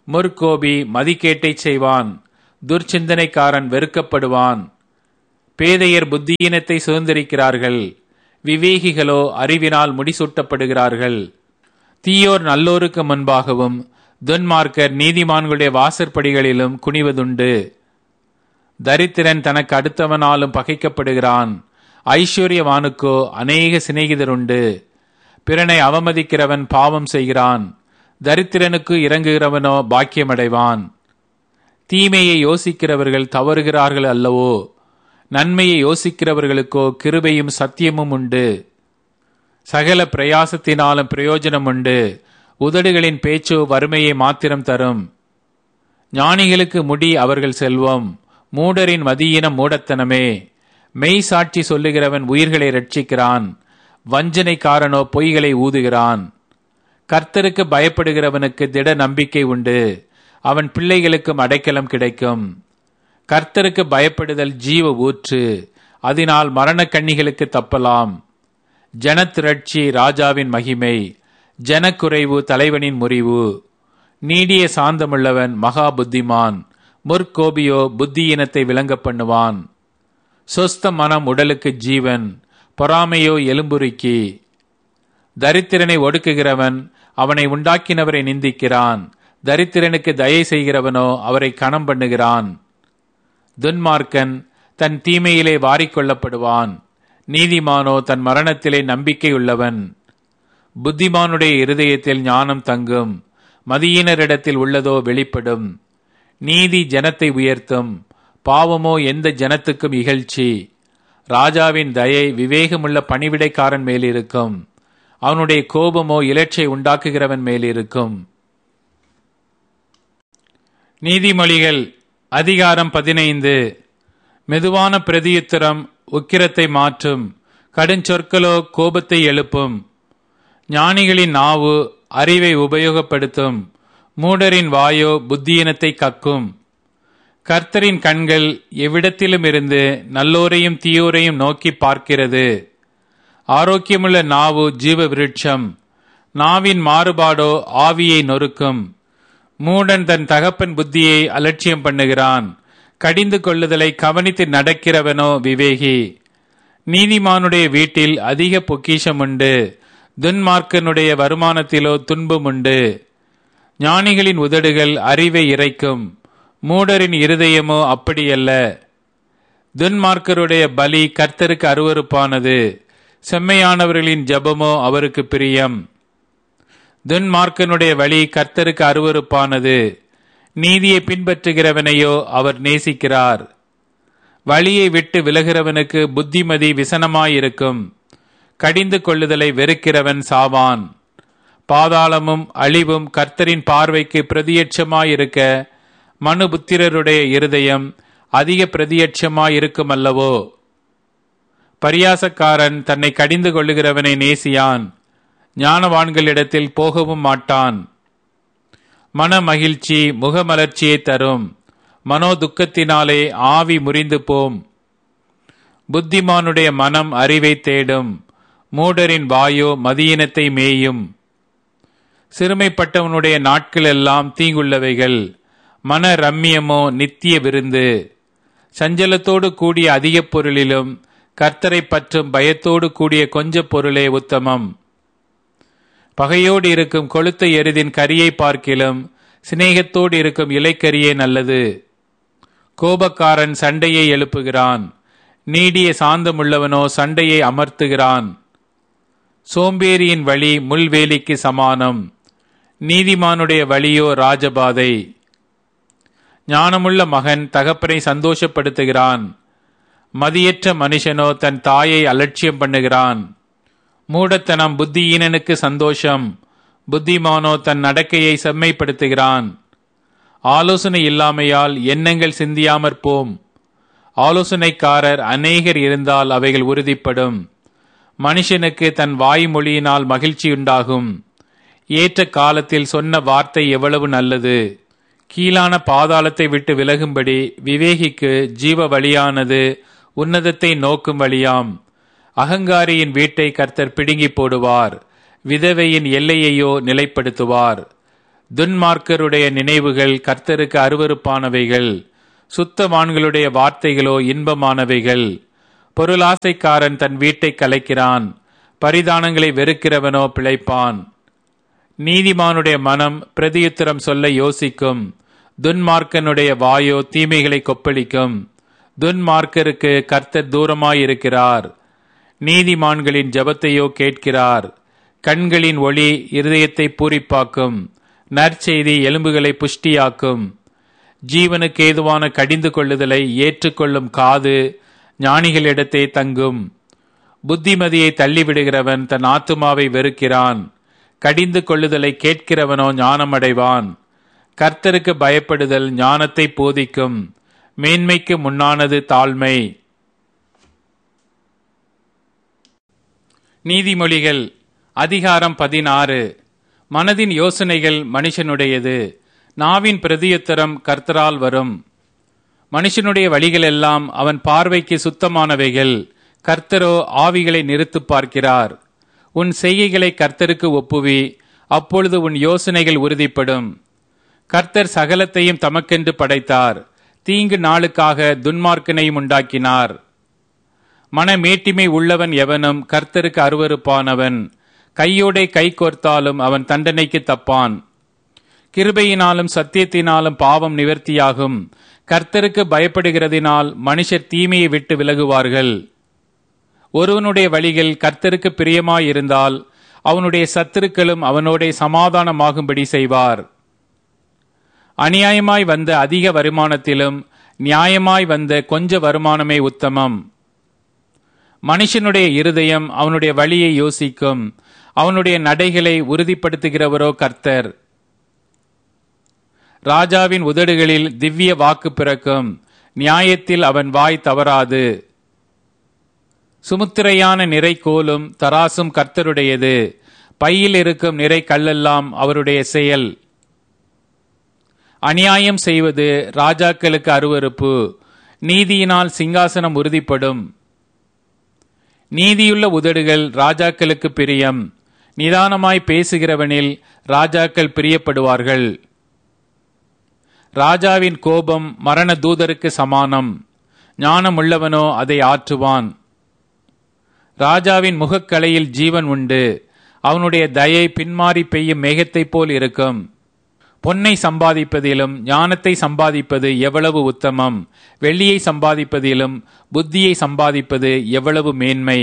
முற்கோபி மதிக்கேட்டை செய்வான். துர்ச்சிந்தனைக்காரன் வெறுக்கப்படுவான். பேதையர் புத்தியினத்தை சுதந்திரிக்கிறார்கள், விவேகிகளோ அறிவினால் முடிசூட்டப்படுகிறார்கள். தீயோர் நல்லோருக்கு முன்பாகவும் துன்மார்க்கர் நீதிமான்களுடைய வாசற்படிகளிலும் குனிவதுண்டு. தரித்திரன் தனக்கு அடுத்தவனாலும் பகைக்கப்படுகிறான். ஐஸ்வர்யவானுக்கோ அநேக சிநேகிதருண்டு. பிறனை அவமதிக்கிறவன் பாவம் செய்கிறான். தரித்திரனுக்கு இறங்குகிறவனோ பாக்கியமடைவான். தீமையை யோசிக்கிறவர்கள் தவறுகிறார்கள் அல்லவோ? நன்மையை யோசிக்கிறவர்களுக்கோ கிருபையும் சத்தியமும் உண்டு. சகல பிரயாசத்தினாலும் பிரயோஜனம் உண்டு. உதடுகளின் பேச்சோ வறுமையை மாத்திரம் தரும். ஞானிகளுக்கு முடி அவர்கள் செல்வம், மூடரின் மதியினம் மூடத்தனமே. மெய் சாட்சி சொல்லுகிறவன் உயிர்களை ரட்சிக்கிறான். வஞ்சனைக்காரனோ பொய்களை ஊதுகிறான். கர்த்தருக்கு பயப்படுகிறவனுக்கு திட நம்பிக்கை உண்டு. அவன் பிள்ளைகளுக்கும் அடைக்கலம் கிடைக்கும். கர்த்தருக்கு பயப்படுதல் ஜீவ ஊற்று, அதனால் மரண கண்ணிகளுக்கு தப்பலாம். ஜனத்திரட்சி ராஜாவின் மகிமை, ஜனக்குறைவு தலைவனின் முறிவு. நீடிய சாந்தமுள்ளவன் மகா புத்திமான். முற்கோபியோ புத்தியினத்தை விளங்க பண்ணுவான். சொஸ்த மனம் உடலுக்கு ஜீவன், பொறாமையோ எலும்புருக்கி. தரித்திரனை ஒடுக்குகிறவன் அவனை உண்டாக்கினவரை நிந்திக்கிறான். தரித்திரனுக்கு தயை செய்கிறவனோ அவரை கணம் பண்ணுகிறான். துன்மார்க்கன் தன் தீமையிலே வாரிக்கொள்ளப்படுவான். நீதிமானோ தன் மரணத்திலே நம்பிக்கையுள்ளவன். புத்திமானுடைய இருதயத்தில் ஞானம் தங்கும், மதியினரிடத்தில் உள்ளதோ வெளிப்படும். நீதி ஜனத்தை உயர்த்தும், பாவமோ எந்த ஜனத்துக்கும் இகழ்ச்சி. ராஜாவின் தயை விவேகமுள்ள பணிவிடைக்காரன் மேலிருக்கும், அவனுடைய கோபமோ இலட்சை உண்டாக்குகிறவன் மேலிருக்கும். நீதிமொழிகள் அதிகாரம் பதினைந்து. மெதுவான பிரதியுத்தரம் உக்கிரத்தை மாற்றும், கடுஞ்சொற்களோ கோபத்தை எழுப்பும். ஞானிகளின் நாவு அறிவை உபயோகப்படுத்தும், மூடரின் வாயோ புத்தியினத்தை கக்கும். கர்த்தரின் கண்கள் எவ்விடத்திலும் இருந்து நல்லோரையும் தீயோரையும் நோக்கி பார்க்கிறது. ஆரோக்கியமுள்ள நாவு ஜீவ விருட்சம், நாவின் மாறுபாடோ ஆவியை நொறுக்கும். மூடன் தன் தகப்பன் புத்தியை அலட்சியம் பண்ணுகிறான், கடிந்து கொள்ளுதலை கவனித்து நடக்கிறவனோ விவேகி. நீதிமானுடைய வீட்டில் அதிக பொக்கிஷம் உண்டு, துன்மார்க்கனுடைய வருமானத்திலோ துன்பம் உண்டு. ஞானிகளின் உதடுகள் அறிவை இறைக்கும், மூடரின் இருதயமோ அப்படியல்ல. துன்மார்க்கருடைய பலி கர்த்தருக்கு அருவருப்பானது, செம்மையானவர்களின் ஜெபமோ அவருக்கு பிரியம். துன்மார்க்கனுடைய வழி கர்த்தருக்கு அருவருப்பானது, நீதியை பின்பற்றுகிறவனையோ அவர் நேசிக்கிறார். வழியை விட்டு விலகிறவனுக்கு புத்திமதி விசனமாயிருக்கும், கடிந்து கொள்ளுதலை வெறுக்கிறவன் சாவான். பாதாளமும் அழிவும் கர்த்தரின் பார்வைக்கு பிரதியட்சமாயிருக்க மனுபுத்திரருடைய இருதயம் அதிக பிரதியட்சமாயிருக்கும் அல்லவோ. பரியாசக்காரன் தன்னை கடிந்து கொள்ளுகிறவனை நேசியான், ஞானவான்களிடத்தில் போகவும் மாட்டான். மன மகிழ்ச்சி முகமலர்ச்சியை தரும், மனோ துக்கத்தினாலே ஆவி முறிந்து போம். புத்திமானுடைய மனம் அறிவை தேடும், மூடரின் வாயோ மதியினத்தை மேயும். சிறுமைப்பட்டவனுடைய நாட்கள் எல்லாம் தீங்குள்ளவைகள், மன ரம்மியமோ நித்திய விருந்து. சஞ்சலத்தோடு கூடிய அதிக பொருளிலும் கர்த்தரை பற்றும் பயத்தோடு கூடிய கொஞ்ச பொருளே உத்தமம். பகையோடு இருக்கும் கொளுத்த எருதின் கரியை பார்க்கிலும் சிநேகத்தோடு இருக்கும் இலைக்கரியே நல்லது. கோபக்காரன் சண்டையை எழுப்புகிறான், நீடிய சாந்தமுள்ளவனோ சண்டையை அமர்த்துகிறான். சோம்பேறியின் வழி முள்வேலிக்கு சமானம், நீதிமானுடைய வழியோ ராஜபாதை. ஞானமுள்ள மகன் தகப்பனை சந்தோஷப்படுத்துகிறான், மதியற்ற மனுஷனோ தன் தாயை அலட்சியம் பண்ணுகிறான். மூடத்தனம் புத்தியீனனுக்கு சந்தோஷம், புத்திமானோ தன் நடக்கையை செம்மைப்படுத்துகிறான். ஆலோசனை இல்லாமையால் எண்ணங்கள் சிந்தியாமற் போம், ஆலோசனைக்காரர் அநேகர் இருந்தால் அவைகள் உறுதிப்படும். மனுஷனுக்கு தன் வாய்மொழியினால் மகிழ்ச்சியுண்டாகும், ஏற்ற காலத்தில் சொன்ன வார்த்தை எவ்வளவு நல்லது. கீழான பாதாளத்தை விட்டு விலகும்படி விவேகிக்கு ஜீவ வழியானது உன்னதத்தை நோக்கும் வழியாம். அகங்காரியின் வீட்டை கர்த்தர் பிடுங்கி போடுவார், விதவையின் எல்லையையோ நிலைப்படுத்துவார். துன்மார்க்கருடைய நினைவுகள் கர்த்தருக்கு அருவருப்பானவைகள், சுத்தவான்களுடைய வார்த்தைகளோ இன்பமானவைகள். பொருளாசைக்காரன் தன் வீட்டை கலைக்கிறான், பரிதானங்களை வெறுக்கிறவனோ பிழைப்பான். நீதிமானுடைய மனம் பிரதியுத்தரம் சொல்ல யோசிக்கும், துன்மார்க்கனுடைய வாயோ தீமைகளை கொப்பளிக்கும். துன்மார்க்கருக்கு கர்த்தர் தூரமாயிருக்கிறார், நீதிமான்களின் ஜெபத்தையோ கேட்கிறார். கண்களின் ஒளி இருதயத்தை பூரிப்பாக்கும், நற்செய்தி எலும்புகளை புஷ்டியாக்கும். ஜீவனுக்கு ஏதுவான கடிந்து கொள்ளுதலை ஏற்றுக்கொள்ளும் காது ஞானிகளிடத்தே தங்கும். புத்திமதியை தள்ளிவிடுகிறவன் தன் ஆத்துமாவை வெறுக்கிறான், கடிந்து கொள்ளுதலை கேட்கிறவனோ ஞானமடைவான். கர்த்தருக்கு பயப்படுதல் ஞானத்தை போதிக்கும், மேன்மைக்கு முன்னானது தாழ்மை. நீதிமொழிகள் அதிகாரம் பதினாறு. மனதின் யோசனைகள் மனுஷனுடையது, நாவின் பிரதியுத்தரம் கர்த்தரால் வரும். மனுஷனுடைய வழிகளெல்லாம் அவன் பார்வைக்கு சுத்தமானவைகள், கர்த்தரோ ஆவிகளை நிறுத்து பார்க்கிறார். உன் செய்கைகளை கர்த்தருக்கு ஒப்புவி, அப்பொழுது உன் யோசனைகள் உறுதிப்படும். கர்த்தர் சகலத்தையும் தமக்கென்று படைத்தார், தீங்கு நாளுக்காக துன்மார்க்கனையும் உண்டாக்கினார். மனமேட்டிமை உள்ளவன் எவனும் கர்த்தருக்கு அருவருப்பானவன், கையோடே கை கோர்த்தாலும் அவன் தண்டனைக்கு தப்பான். கிருபையினாலும் சத்தியத்தினாலும் பாவம் நிவர்த்தியாகும், கர்த்தருக்கு பயப்படுகிறதினால் மனுஷர் தீமையை விட்டு விலகுவார்கள். ஒருவனுடைய வழிகள் கர்த்தருக்கு பிரியமாயிருந்தால் அவனுடைய சத்துருக்களும் அவனோடே சமாதானமாகும்படி செய்வார். அநியாயமாய் வந்த அதிக வருமானத்திலும் நியாயமாய் வந்த கொஞ்ச வருமானமே உத்தமம். மனுஷனுடைய இருதயம் அவனுடைய வழியை யோசிக்கும், அவனுடைய நடைகளை உறுதிப்படுத்துகிறவரோ கர்த்தர். ராஜாவின் உதடுகளில் திவ்ய வாக்கு பிறக்கும், நியாயத்தில் அவன் வாய் தவறாது. சுமுத்திரையான நிறை கோலும் தராசும் கர்த்தருடையது, பையில் இருக்கும் நிறை கல்லெல்லாம் அவருடைய செயல். அநியாயம் செய்வது ராஜாக்களுக்கு அருவருப்பு, நீதியினால் சிங்காசனம் உறுதிப்படும். நீதியுள்ள உதடுகள் ராஜாக்களுக்கு பிரியம், நிதானமாய் பேசுகிறவனில் ராஜாக்கள் பிரியப்படுவார்கள். ராஜாவின் கோபம் மரண தூதருக்கு சமானம், ஞானமுள்ளவனோ அதை ஆற்றுவான். ராஜாவின் முகக்கலையில் ஜீவன் உண்டு, அவனுடைய தயை பின்மாறி பெய்யும் மேகத்தைப் போல் இருக்கும். பொன்னை சம்பாதிப்பதிலும் ஞானத்தை சம்பாதிப்பது எவ்வளவு உத்தமம், வெள்ளியை சம்பாதிப்பதிலும் புத்தியை சம்பாதிப்பது எவ்வளவு மேன்மை.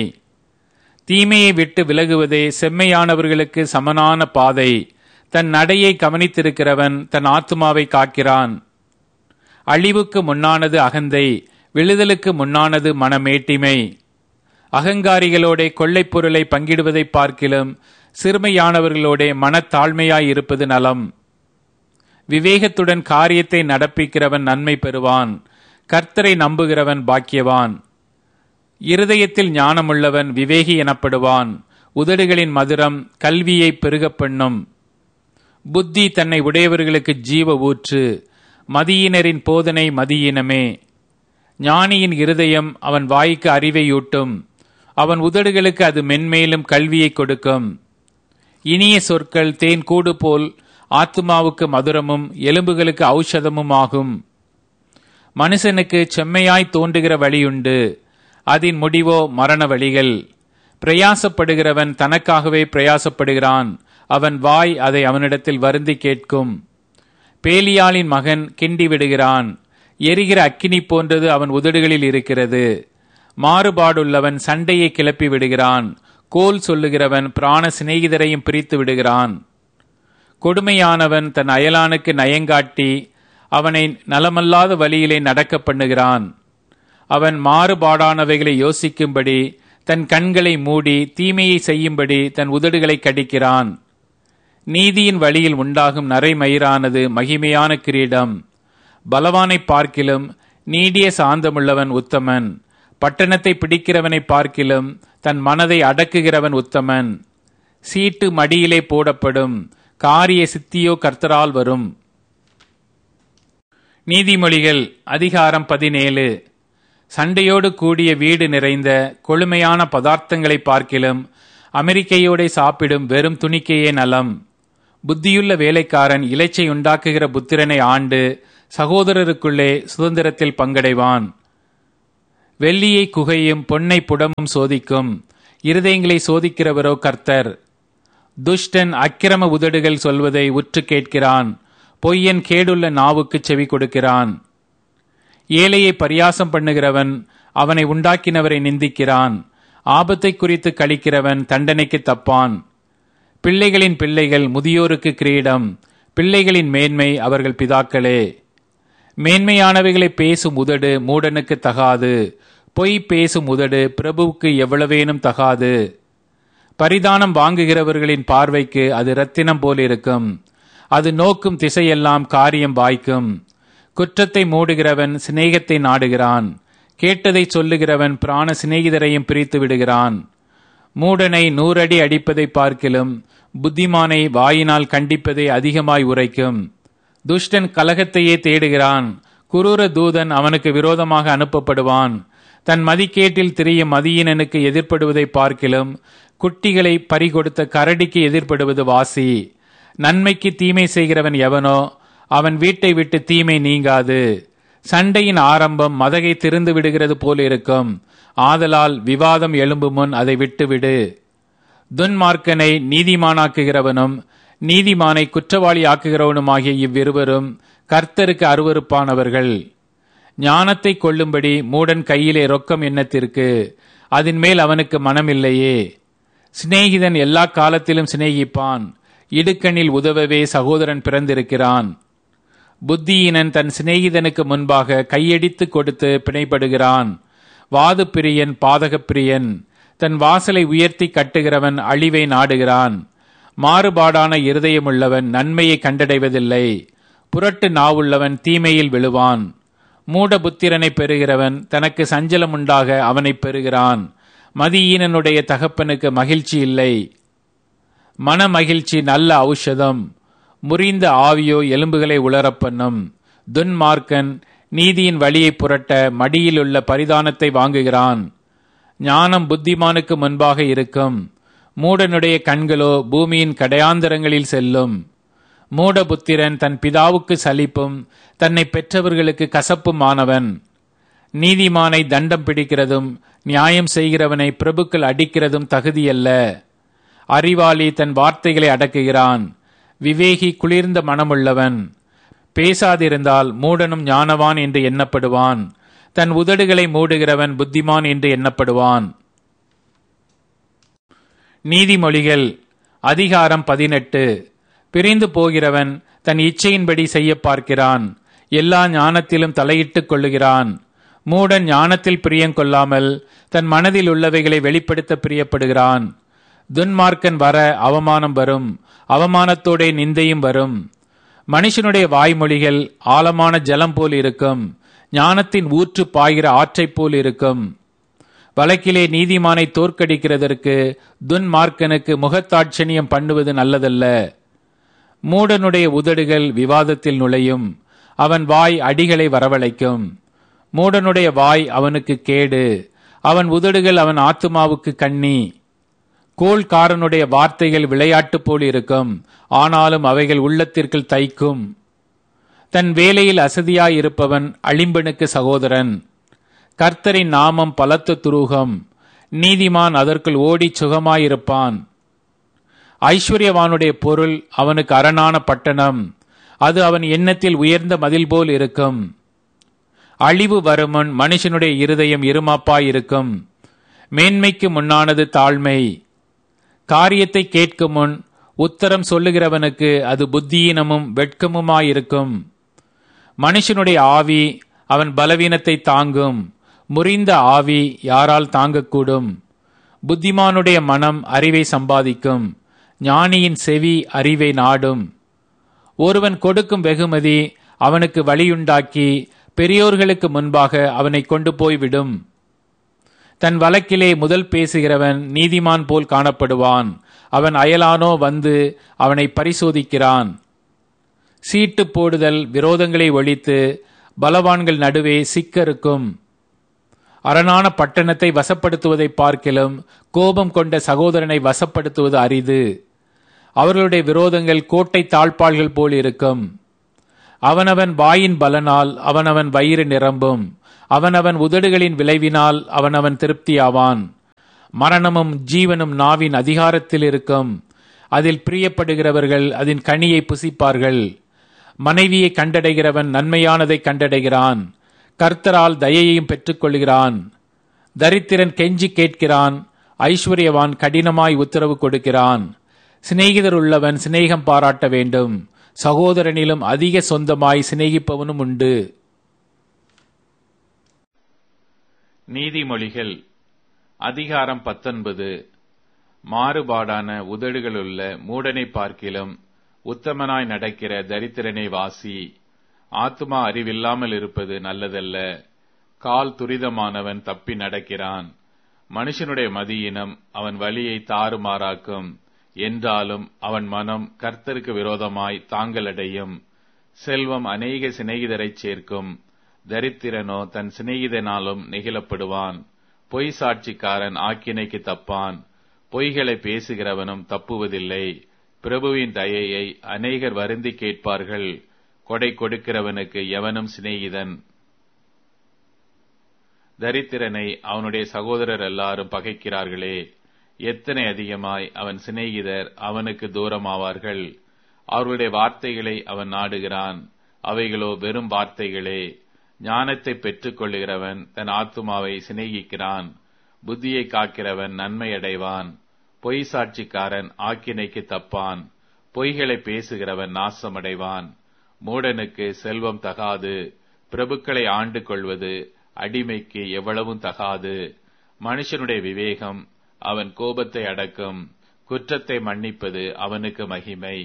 தீமையை விட்டு விலகுவதே செம்மையானவர்களுக்கு சமனான பாதை, தன் நடையை கவனித்திருக்கிறவன் தன் ஆத்துமாவை காக்கிறான். அழிவுக்கு முன்னானது அகந்தை, விழுதலுக்கு முன்னானது மனமேட்டிமை. அகங்காரிகளோட கொள்ளைப் பொருளை பங்கிடுவதை பார்க்கிலும் சிறுமையானவர்களோட மனத்தாழ்மையாயிருப்பது நலம். விவேகத்துடன் காரியத்தை நடப்பிக்கிறவன் நன்மை பெறுவான், கர்த்தரை நம்புகிறவன் பாக்கியவான். இருதயத்தில் ஞானமுள்ளவன் விவேகி எனப்படுவான், உதடுகளின் மதுரம் கல்வியை பெருகப் பண்ணும். புத்தி தன்னை உடையவர்களுக்கு ஜீவ ஊற்று, மதியினரின் போதனை மதியினமே. ஞானியின் இருதயம் அவன் வாய்க்கு அறிவையூட்டும், அவன் உதடுகளுக்கு அது மென்மேலும் கல்வியை கொடுக்கும். இனிய சொற்கள் தேன் கூடு போல் ஆத்துமாவுக்கு மதுரமும் எலும்புகளுக்கு ஔஷதமும் ஆகும். மனுஷனுக்கு செம்மையாய் தோன்றுகிற வழியுண்டு, அதன் முடிவோ மரண வழிகள். பிரயாசப்படுகிறவன் தனக்காகவே பிரயாசப்படுகிறான், அவன் வாய் அதை அவனிடத்தில் வருந்தி கேட்கும். பேலியாளின் மகன் கிண்டி விடுகிறான், எரிகிற அக்கினி போன்றது அவன் உதடுகளில் இருக்கிறது. மாறுபாடுள்ளவன் சண்டையை கிளப்பி விடுகிறான், கோல் சொல்லுகிறவன் பிராண சிநேகிதரையும் பிரித்து விடுகிறான். கொடுமையானவன் தன் அயலானுக்கு நயங்காட்டி அவனை நலமல்லாத வழியிலே நடக்க பண்ணுகிறான். அவன் மாறுபாடானவைகளை யோசிக்கும்படி தன் கண்களை மூடி தீமையை செய்யும்படி தன் உதடுகளை கடிக்கிறான். நீதியின் வழியில் உண்டாகும் நரைமயிரானது மகிமையான கிரீடம். பலவானை பார்க்கிலும் நீடிய சாந்தமுள்ளவன் உத்தமன், பட்டணத்தை பிடிக்கிறவனை பார்க்கிலும் தன் மனதை அடக்குகிறவன் உத்தமன். சீட்டு மடியிலே போடப்படும், காரிய சித்தியோ கர்த்தரால் வரும். நீதிமொழிகள் அதிகாரம் பதினேழு. சண்டையோடு கூடிய வீடு நிறைந்த கொழுமையான பதார்த்தங்களை பார்க்கிலும் அமெரிக்கையோட சாப்பிடும் வெறும் துணிக்கையே நலம். புத்தியுள்ள வேலைக்காரன் இலைச்சை உண்டாக்குகிற புத்திரனை ஆண்டு சகோதரருக்குள்ளே சுதந்திரத்தில் பங்கடைவான். வெள்ளியை குகையும் பொன்னை புடமும் சோதிக்கும், இருதயங்களை சோதிக்கிறவரோ கர்த்தர். துஷ்டன் அக்கிரம உதடுகள் சொல்வதை உற்று கேட்கிறான், பொய்யன் கேடுள்ள நாவுக்கு செவி கொடுக்கிறான். ஏழையை பரியாசம் பண்ணுகிறவன் அவனை உண்டாக்கினவரை நிந்திக்கிறான், ஆபத்தை குறித்து கழிக்கிறவன் தண்டனைக்கு தப்பான். பிள்ளைகளின் பிள்ளைகள் முதியோருக்கு கிரீடம், பிள்ளைகளின் மேன்மை அவர்கள் பிதாக்களே. மேன்மையானவைகளை பேசும் உதடு மூடனுக்கு தகாது, பொய் பேசும் உதடு பிரபுவுக்கு எவ்வளவேனும் தகாது. பரிதானம் வாங்குகிறவர்களின் பார்வைக்கு அது இரத்தினம் போலிருக்கும், அது நோக்கும் திசையெல்லாம் காரியம் வாய்க்கும். குற்றத்தை மூடுகிறவன் சிநேகத்தை நாடுகிறான், கேட்டதை சொல்லுகிறவன் பிராண சிநேகிதரையும் பிரித்து விடுகிறான். மூடனை நூறடி அடிப்பதை பார்க்கிலும் புத்திமானை வாயினால் கண்டிப்பதை அதிகமாய் உரைக்கும். துஷ்டன் கலகத்தையே தேடுகிறான், குரூர தூதன் அவனுக்கு விரோதமாக அனுப்பப்படுவான். தன் மதிக்கேட்டில் திரியும் மதியினனுக்கு எதிர்ப்படுவதை பார்க்கிலும் குட்டிகளை பறிகொடுத்த கரடிக்கு எதிர்ப்படுவது வாசி. நன்மைக்கு தீமை செய்கிறவன் எவனோ அவன் வீட்டை விட்டு தீமை நீங்காது. சண்டையின் ஆரம்பம் மதகை திறந்து விடுகிறது போல் இருக்கும், ஆதலால் விவாதம் எழும்பும் முன் அதை விட்டுவிடு. துன்மார்க்கனை நீதிமானாக்குகிறவனும் நீதிமானை குற்றவாளி ஆக்குகிறவனுமாகிய இவ்விருவரும் கர்த்தருக்கு அருவருப்பானவர்கள். ஞானத்தை கொள்ளும்படி மூடன் கையிலே ரொக்கம் எண்ணத்திற்கு, அதன் மேல் அவனுக்கு மனமில்லையே. சிநேகிதன் எல்லா காலத்திலும் சிநேகிப்பான், இடுக்கண்ணில் உதவவே சகோதரன் பிறந்திருக்கிறான். புத்தியீனன் தன் சிநேகிதனுக்கு முன்பாக கையடித்து கொடுத்து பிணைப்படுகிறான். வாது பிரியன் பாதகப் பிரியன், தன் வாசலை உயர்த்தி கட்டுகிறவன் அழிவை நாடுகிறான். மாறுபாடான இருதயமுள்ளவன் நன்மையை கண்டடைவதில்லை, புரட்டு நாவுள்ளவன் தீமையில் விழுவான். மூட புத்திரனை பெறுகிறவன் தனக்கு சஞ்சலம் உண்டாக அவனை பெறுகிறான். மதியீனனுடைய தகப்பனுக்கு மகிழ்ச்சி இல்லை. மன மகிழ்ச்சி நல்ல ஔஷதம், முறிந்த ஆவியோ எலும்புகளை உலரப்பண்ணும். துன்மார்க்கன் நீதியின் வழியை புரட்ட மடியிலுள்ள பரிதானத்தை வாங்குகிறான். ஞானம் புத்திமானுக்கு முன்பாக இருக்கும், மூடனுடைய கண்களோ பூமியின் கடையாந்தரங்களில் செல்லும். மூடபுத்திரன் தன் பிதாவுக்கு சலிப்பும் தன்னை பெற்றவர்களுக்கு கசப்பும் ஆனவன். நீதிமானை தண்டம் பிடிக்கிறதும் நியாயம் செய்கிறவனை பிரபுக்கள் அடிக்கிறதும் தகுதியல்ல. அறிவாளி தன் வார்த்தைகளை அடக்குகிறான், விவேகி குளிர்ந்த மனமுள்ளவன். பேசாதிருந்தால் மூடனும் ஞானவான் என்று எண்ணப்படுவான், தன் உதடுகளை மூடுகிறவன் புத்திமான் என்று எண்ணப்படுவான். நீதிமொழிகள் அதிகாரம் பதினெட்டு. பிரிந்து போகிறவன் தன் இச்சையின்படி செய்ய பார்க்கிறான், எல்லா ஞானத்திலும் தலையிட்டுக் கொள்ளுகிறான். மூடன் ஞானத்தில் பிரியங்கொள்ளாமல் தன் மனதில் உள்ளவைகளை வெளிப்படுத்த பிரியப்படுகிறான். துன்மார்க்கன் வர அவமானம் வரும், அவமானத்தோட நிந்தையும் வரும். மனுஷனுடைய வாய்மொழிகள் ஆழமான ஜலம் போல் இருக்கும், ஞானத்தின் ஊற்று பாய்கிற ஆற்றைப் போல் இருக்கும். வழக்கிலே நீதிமானை தோற்கடிக்கிறதற்கு துன்மார்க்கனுக்கு முகத்தாட்சணியம் பண்ணுவது நல்லதல்ல. மூடனுடைய உதடுகள் விவாதத்தில் நுழையும், அவன் வாய் அடிகளை வரவழைக்கும். மூடனுடைய வாய் அவனுக்கு கேடு, அவன் உதடுகள் அவன் ஆத்துமாவுக்கு கண்ணி. கோள்காரனுடைய வார்த்தைகள் விளையாட்டு போல் இருக்கும், ஆனாலும் அவைகள் உள்ளத்திற்குள் தைக்கும். தன் வேலையில் அசதியாயிருப்பவன் அழிம்பனுக்கு சகோதரன். கர்த்தரின் நாமம் பலத்த துருகம், நீதிமான் அதற்குள் ஓடி சுகமாயிருப்பான். ஐஸ்வர்யவானுடைய பொருள் அவனுக்கு அரணான பட்டணம், அது அவன் எண்ணத்தில் உயர்ந்த மதில் போல் இருக்கும். அழிவு வருமுன் மனுஷனுடைய இருதயம் இருமாப்பாயிருக்கும், மேன்மைக்கு முன்னானது தாழ்மை. காரியத்தை கேட்கும் முன் உத்தரம் சொல்லுகிறவனுக்கு அது புத்தியீனமும் வெட்கமுமாயிருக்கும். மனுஷனுடைய ஆவி அவன் பலவீனத்தை தாங்கும், முறிந்த ஆவி யாரால் தாங்கக்கூடும்? புத்திமானுடைய மனம் அறிவை சம்பாதிக்கும், ஞானியின் செவி அறிவை நாடும். ஒருவன் கொடுக்கும் வெகுமதி அவனுக்கு வழியுண்டாக்கி பெரியோர்களுக்கு முன்பாக அவனை கொண்டு போய்விடும். தன் வழக்கிலே முதல் பேசுகிறவன் நீதிமான் போல் காணப்படுவான், அவன் அயலானோ வந்து அவனை பரிசோதிக்கிறான். சீட்டு போடுதல் விரோதங்களை ஒழித்து பலவான்கள் நடுவே சிக்கருக்கும். அரணான பட்டணத்தை வசப்படுத்துவதை பார்க்கிலும் கோபம் கொண்ட சகோதரனை வசப்படுத்துவது அரிது. அவர்களுடைய விரோதங்கள் கோட்டை தாழ்பாள்கள் போல் இருக்கும். அவனவன் வாயின் பலனால் அவனவன் வயிறு நிரம்பும். அவனவன் உதடுகளின் விளைவினால் அவனவன் திருப்தியாவான். மரணமும் ஜீவனும் நாவின் அதிகாரத்தில் இருக்கும். அதில் பிரியப்படுகிறவர்கள் அதன் கனியை புசிப்பார்கள். மனைவியை கண்டடைகிறவன் நன்மையானதை கண்டடைகிறான். கர்த்தரால் தயையையும் பெற்றுக்கொள்கிறான். தரித்திரன் கெஞ்சி கேட்கிறான். ஐஸ்வர்யவான் கடினமாய் உத்தரவு கொடுக்கிறான். சிநேகிதர் உள்ளவன் சிநேகம் பாராட்ட வேண்டும். சகோதரனிலும் அதிக சொந்தமாய் சிநேகிப்பவனும் உண்டு. நீதிமொழிகள் அதிகாரம் பத்தொன்பது. மாறுபாடான உதடுகளுள்ள மூடனை பார்க்கிலும் உத்தமனாய் நடக்கிற தரித்திரனை வாசி. ஆத்துமா அறிவில்லாமல் இருப்பது நல்லதல்ல. கால் துரிதமானவன் தப்பி நடக்கிறான். மனுஷனுடைய மதியினம் அவன் வழியை தாறுமாறாக்கும். என்றாலும் அவன் மனம் கர்த்தருக்கு விரோதமாய் தாங்களடையும். செல்வம் அநேக சிநேகிதரைச் சேர்க்கும். தரித்திரனோ தன் சிநேகிதனாலும் நெகிழப்படுவான். பொய் சாட்சிக்காரன் ஆக்கினைக்கு தப்பான். பொய்களை பேசுகிறவனும் தப்புவதில்லை. பிரபுவின் தயையை அநேகர் வருந்தி கேட்பார்கள். கொடை கொடுக்கிறவனுக்கு எவனும் சிநேகிதன். தரித்திரனை அவனுடைய சகோதரர் எல்லாரும் பகைக்கிறார்களே. எத்தனை அதிகமாய் அவன் சிநேகிதர் அவனுக்கு தூரமாவார்கள். அவர்களுடைய வார்த்தைகளை அவன் நாடுகிறான். அவைகளோ வெறும் வார்த்தைகளே. ஞானத்தை பெற்றுக் கொள்ளுகிறவன் தன் ஆத்துமாவை சிநேகிக்கிறான். புத்தியை காக்கிறவன் நன்மை அடைவான். பொய் சாட்சிக்காரன் ஆக்கினைக்கு தப்பான். பொய்களை பேசுகிறவன் நாசமடைவான். மூடனுக்கு செல்வம் தகாது. பிரபுக்களை ஆண்டு கொள்வது அடிமைக்கு எவ்வளவும் தகாது. மனுஷனுடைய விவேகம் அவன் கோபத்தை அடக்கும். குற்றத்தை மன்னிப்பது அவனுக்கு மகிமை.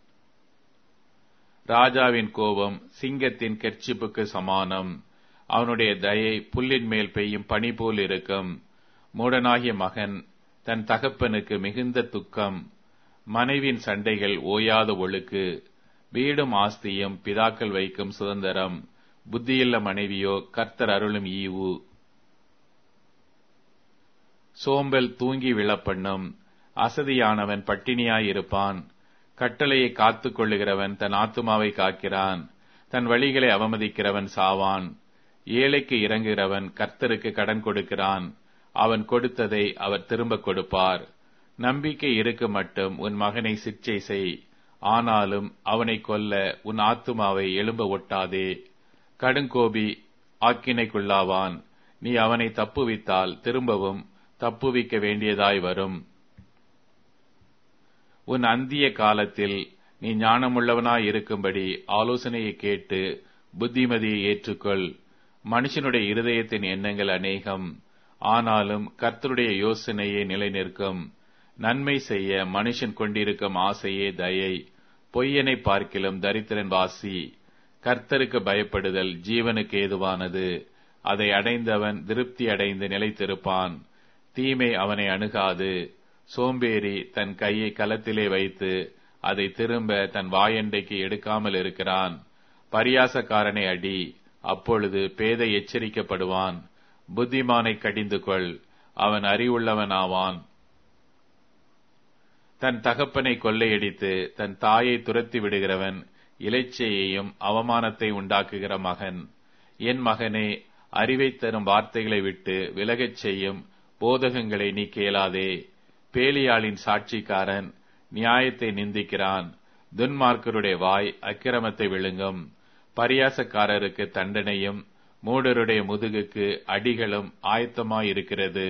ராஜாவின் கோபம் சிங்கத்தின் கெர்ச்சிப்புக்கு சமானம். அவனுடைய தயை புல்லின் மேல் பெய்யும் பனி போல் இருக்கும். மூடனாகிய மகன் தன் தகப்பனுக்கு மிகுந்த துக்கம். மனைவியின் சண்டைகள் ஓயாத ஒழுக்கு. வீடும் ஆஸ்தியும் பிதாக்கள் வைக்கும் சுதந்திரம். புத்தியுள்ள மனைவியோ கர்த்தர் அருளும் ஈவு. சோம்பல் தூங்கி விழப்பண்ணும். அசதியானவன் பட்டினியாயிருப்பான். கட்டளையை காத்துக் கொள்ளுகிறவன் தன் ஆத்துமாவை காக்கிறான். தன் வழிகளை அவமதிக்கிறவன் சாவான். ஏழைக்கு இறங்குகிறவன் கர்த்தருக்கு கடன் கொடுக்கிறான். அவன் கொடுத்ததை அவர் திரும்ப கொடுப்பார். நம்பிக்கை இருக்கு மட்டும் உன் மகனை சிற்சை செய். ஆனாலும் அவனை கொல்ல உன் ஆத்துமாவை எழும்ப ஒட்டாதே. கடுங்கோபி ஆக்கினைக்குள்ளாவான். நீ அவனை தப்புவித்தால் திரும்பவும் தப்புவிக்க வேண்டியதாய் வரும். உன் அந்திய காலத்தில் நீ ஞானமுள்ளவனாய் இருக்கும்படி ஆலோசனையை கேட்டு புத்திமதியை ஏற்றுக்கொள். மனுஷனுடைய இருதயத்தின் எண்ணங்கள் அநேகம். ஆனாலும் கர்த்தருடைய யோசனையே நிலை நிற்கும். நன்மை செய்ய மனுஷன் கொண்டிருக்கும் ஆசையே தயை. பொய்யனை பார்க்கிலும் தரித்திரன் வாசி. கர்த்தருக்கு பயப்படுதல் ஜீவனுக்கு ஏதுவானது. அதை அடைந்தவன் திருப்தி அடைந்து நிலைத்திருப்பான். தீமை அவனை அணுகாது. சோம்பேறி தன் கையை கலத்திலே வைத்து அதை திரும்ப தன் வாயண்டைக்கு எடுக்காமல் இருக்கிறான். பரியாசக்காரனை அடி, அப்பொழுது பேதை எச்சரிக்கப்படுவான். புத்திமானை கடிந்து கொள், அவன் அறிவுள்ளவனாவான். தன் தகப்பனை கொள்ளையடித்து தன் தாயை துரத்தி விடுகிறவன் இலைச்சையையும் அவமானத்தை உண்டாக்குகிற மகன். என் மகனே, அறிவை தரும் வார்த்தைகளை விட்டு விலகச் செய்யும் போதகங்களை நீ கேளாதே. பேலியாளின் சாட்சிக்காரன் நியாயத்தை நிந்திக்கிறான். துன்மார்க்கருடைய வாய் அக்கிரமத்தை விழுங்கும். பரியாசக்காரருக்கு தண்டனையும் மூடருடைய முதுகுக்கு அடிகளும் ஆயத்தமாயிருக்கிறது.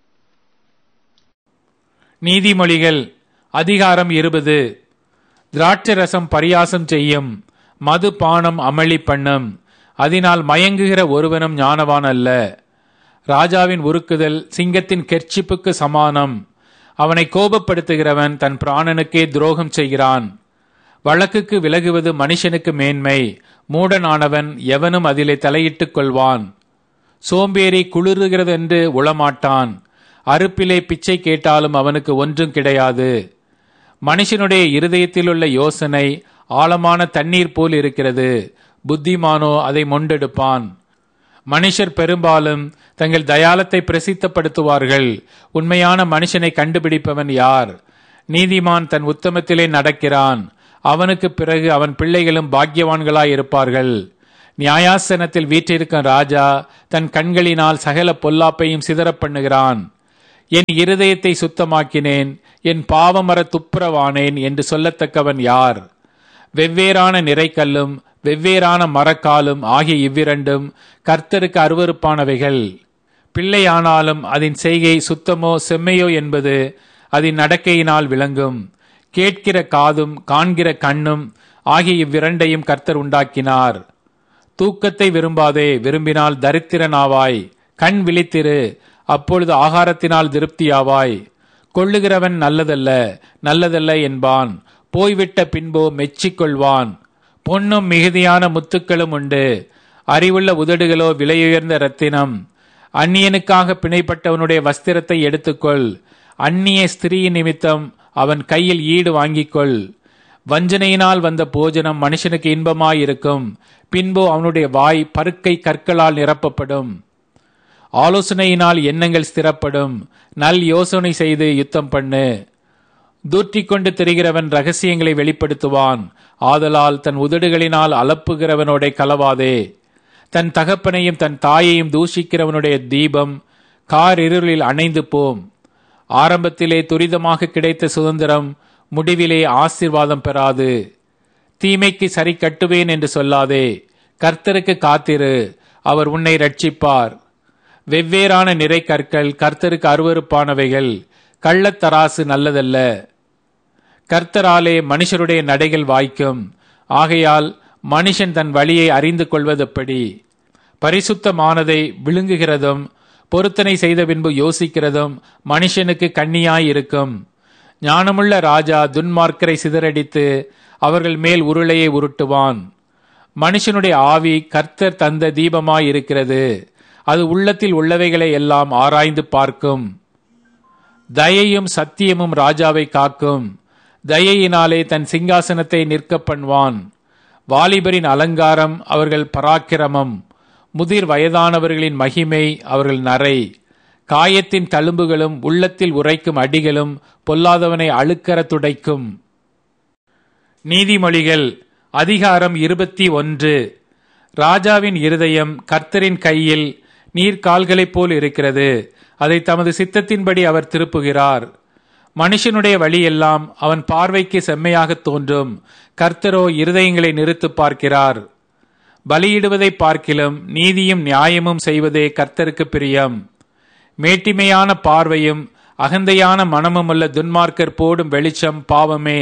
நீதிமொழிகள் அதிகாரம் இருபது. திராட்சரசம் பரியாசம் செய்யும், மது பானம் அமளி பண்ணும். அதனால் மயங்குகிற ஒருவனும் ஞானவான் அல்ல. ராஜாவின் உருக்குதல் சிங்கத்தின் கெர்ச்சிப்புக்கு சமானம். அவனை கோபப்படுத்துகிறவன் தன் பிராணனுக்கே துரோகம் செய்கிறான். வழக்குக்கு விலகுவது மனுஷனுக்கு மேன்மை. மூடனானவன் எவனும் அதிலே தலையிட்டுக் கொள்வான். சோம்பேறி குளிருகிறதென்று உளமாட்டான். அறுப்பிலே பிச்சை கேட்டாலும் அவனுக்கு ஒன்றும் கிடையாது. மனுஷனுடைய இருதயத்திலுள்ள யோசனை ஆழமான தண்ணீர் போல் இருக்கிறது. புத்திமானோ அதை மொண்டெடுப்பான். மனுஷர் பெரும்பாலும் தங்கள் தயாளத்தை பிரசித்தப்படுத்துவார்கள். உண்மையான மனுஷனை கண்டுபிடிப்பவன் யார்? நீதிமான் தன் உத்தமத்திலே நடக்கிறான். அவனுக்கு பிறகு அவன் பிள்ளைகளும் பாக்கியவான்களாய் இருப்பார்கள். நியாயாசனத்தில் வீற்றிருக்கும் ராஜா தன் கண்களினால் சகல பொல்லாப்பையும் சிதறப் பண்ணுகிறான். என் இருதயத்தை சுத்தமாக்கினேன், என் பாவமர துப்புரவானேன் என்று சொல்லத்தக்கவன் யார்? வெவ்வேறான நிறைக்கல்லும் வெவ்வேறான மரக்காலும் ஆகிய இவ்விரண்டும் கர்த்தருக்கு அருவருப்பானவைகள். பிள்ளையானாலும் அதன் செய்கை சுத்தமோ செம்மையோ என்பது அதன் நடக்கையினால் விளங்கும். கேட்கிற காதும் காண்கிற கண்ணும் ஆகிய இவ்விரண்டையும் கர்த்தர் உண்டாக்கினார். தூக்கத்தை விரும்பாதே, விரும்பினால் தரித்திரனாவாய். கண் விழித்திரு, அப்பொழுது ஆகாரத்தினால் திருப்தியாவாய். கொள்ளுகிறவன் நல்லதல்ல நல்லதல்ல என்பான், போய்விட்ட பின்போ மெச்சிக்கொள்வான். பொன்னும் மிகுதியான முத்துக்களும் உண்டு, அறிவுள்ள உதடுகளோ விலையுயர்ந்த இரத்தினம். அந்நியனுக்காக பிணைப்பட்டவனுடைய வஸ்திரத்தை எடுத்துக்கொள், அந்நிய ஸ்திரீயின் நிமித்தம் அவன் கையில் ஈடு வாங்கிக்கொள். வஞ்சனையினால் வந்த போஜனம் மனுஷனுக்கு இன்பமாயிருக்கும், பின்போ அவனுடைய வாய் பருக்கை கற்களால் நிரப்பப்படும். ஆலோசனையினால் எண்ணங்கள் ஸ்திரப்படும், நல் யோசனை செய்து யுத்தம் பண்ணு. தூற்றிக் கொண்டு திரிகிறவன் ரகசியங்களை வெளிப்படுத்துவான், ஆதலால் தன் உதடுகளினால் அலப்புகிறவனோட கலவாதே. தன் தகப்பனையும் தன் தாயையும் தூஷிக்கிறவனுடைய தீபம் கார் இருளில் அணைந்து போம். ஆரம்பத்திலே துரிதமாக கிடைத்த சுதந்திரம் முடிவிலே ஆசீர்வாதம் பெறாது. தீமைக்கு சரி கட்டுவேன் என்று சொல்லாதே, கர்த்தருக்கு காத்திரு, அவர் உன்னை ரட்சிப்பார். வெவ்வேறான நிறை கற்கள் கர்த்தருக்கு அருவருப்பானவைகள், கள்ளத்தராசு நல்லதல்ல. கர்த்தராலே மனுஷருடைய நடைகள் வாய்க்கும், ஆகையால் மனுஷன் தன் வழியை அறிந்து கொள்வதெப்படி? பரிசுத்தமானதை விழுங்குகிறதும் பொருத்தனை செய்த பின்பு யோசிக்கிறதும் மனுஷனுக்கு கண்ணியாயிருக்கும். ஞானமுள்ள ராஜா துன்மார்க்கரை சிதறடித்து அவர்கள் மேல் உருளையை உருட்டுவான். மனுஷனுடைய ஆவி கர்த்தர் தந்த தீபமாயிருக்கிறது, அது உள்ளத்தில் உள்ளவைகளை எல்லாம் ஆராய்ந்து பார்க்கும். தயையும் சத்தியமும் ராஜாவை காக்கும், தயையினாலே தன் சிங்காசனத்தை நிற்க பண்ணுவான். வாலிபரின் அலங்காரம் அவர்கள் பராக்கிரமம், முதிர் வயதானவர்களின் மகிமை அவர்கள் நரை. காயத்தின் தழும்புகளும் உள்ளத்தில் உரைக்கும் அடிகளும் பொல்லாதவனை அழுக்கற துடைக்கும். நீதிமொழிகள் அதிகாரம் இருபத்தி ஒன்று. ராஜாவின் இருதயம் கர்த்தரின் கையில் நீர்கால்களைப் போல் இருக்கிறது, அதை தமது சித்தத்தின்படி அவர் திருப்புகிறார். மனுஷனுடைய வழியெல்லாம் அவன் பார்வைக்கு செம்மையாக தோன்றும், கர்த்தரோ இருதயங்களை நிறுத்து பார்க்கிறார். பலியிடுவதை பார்க்கிலும் நீதியும் நியாயமும் செய்வதே கர்த்தருக்கு பிரியம். மேட்டிமையான பார்வையும் அகந்தையான மனமுமுள்ள துன்மார்க்கர் போடும் வெளிச்சம் பாவமே.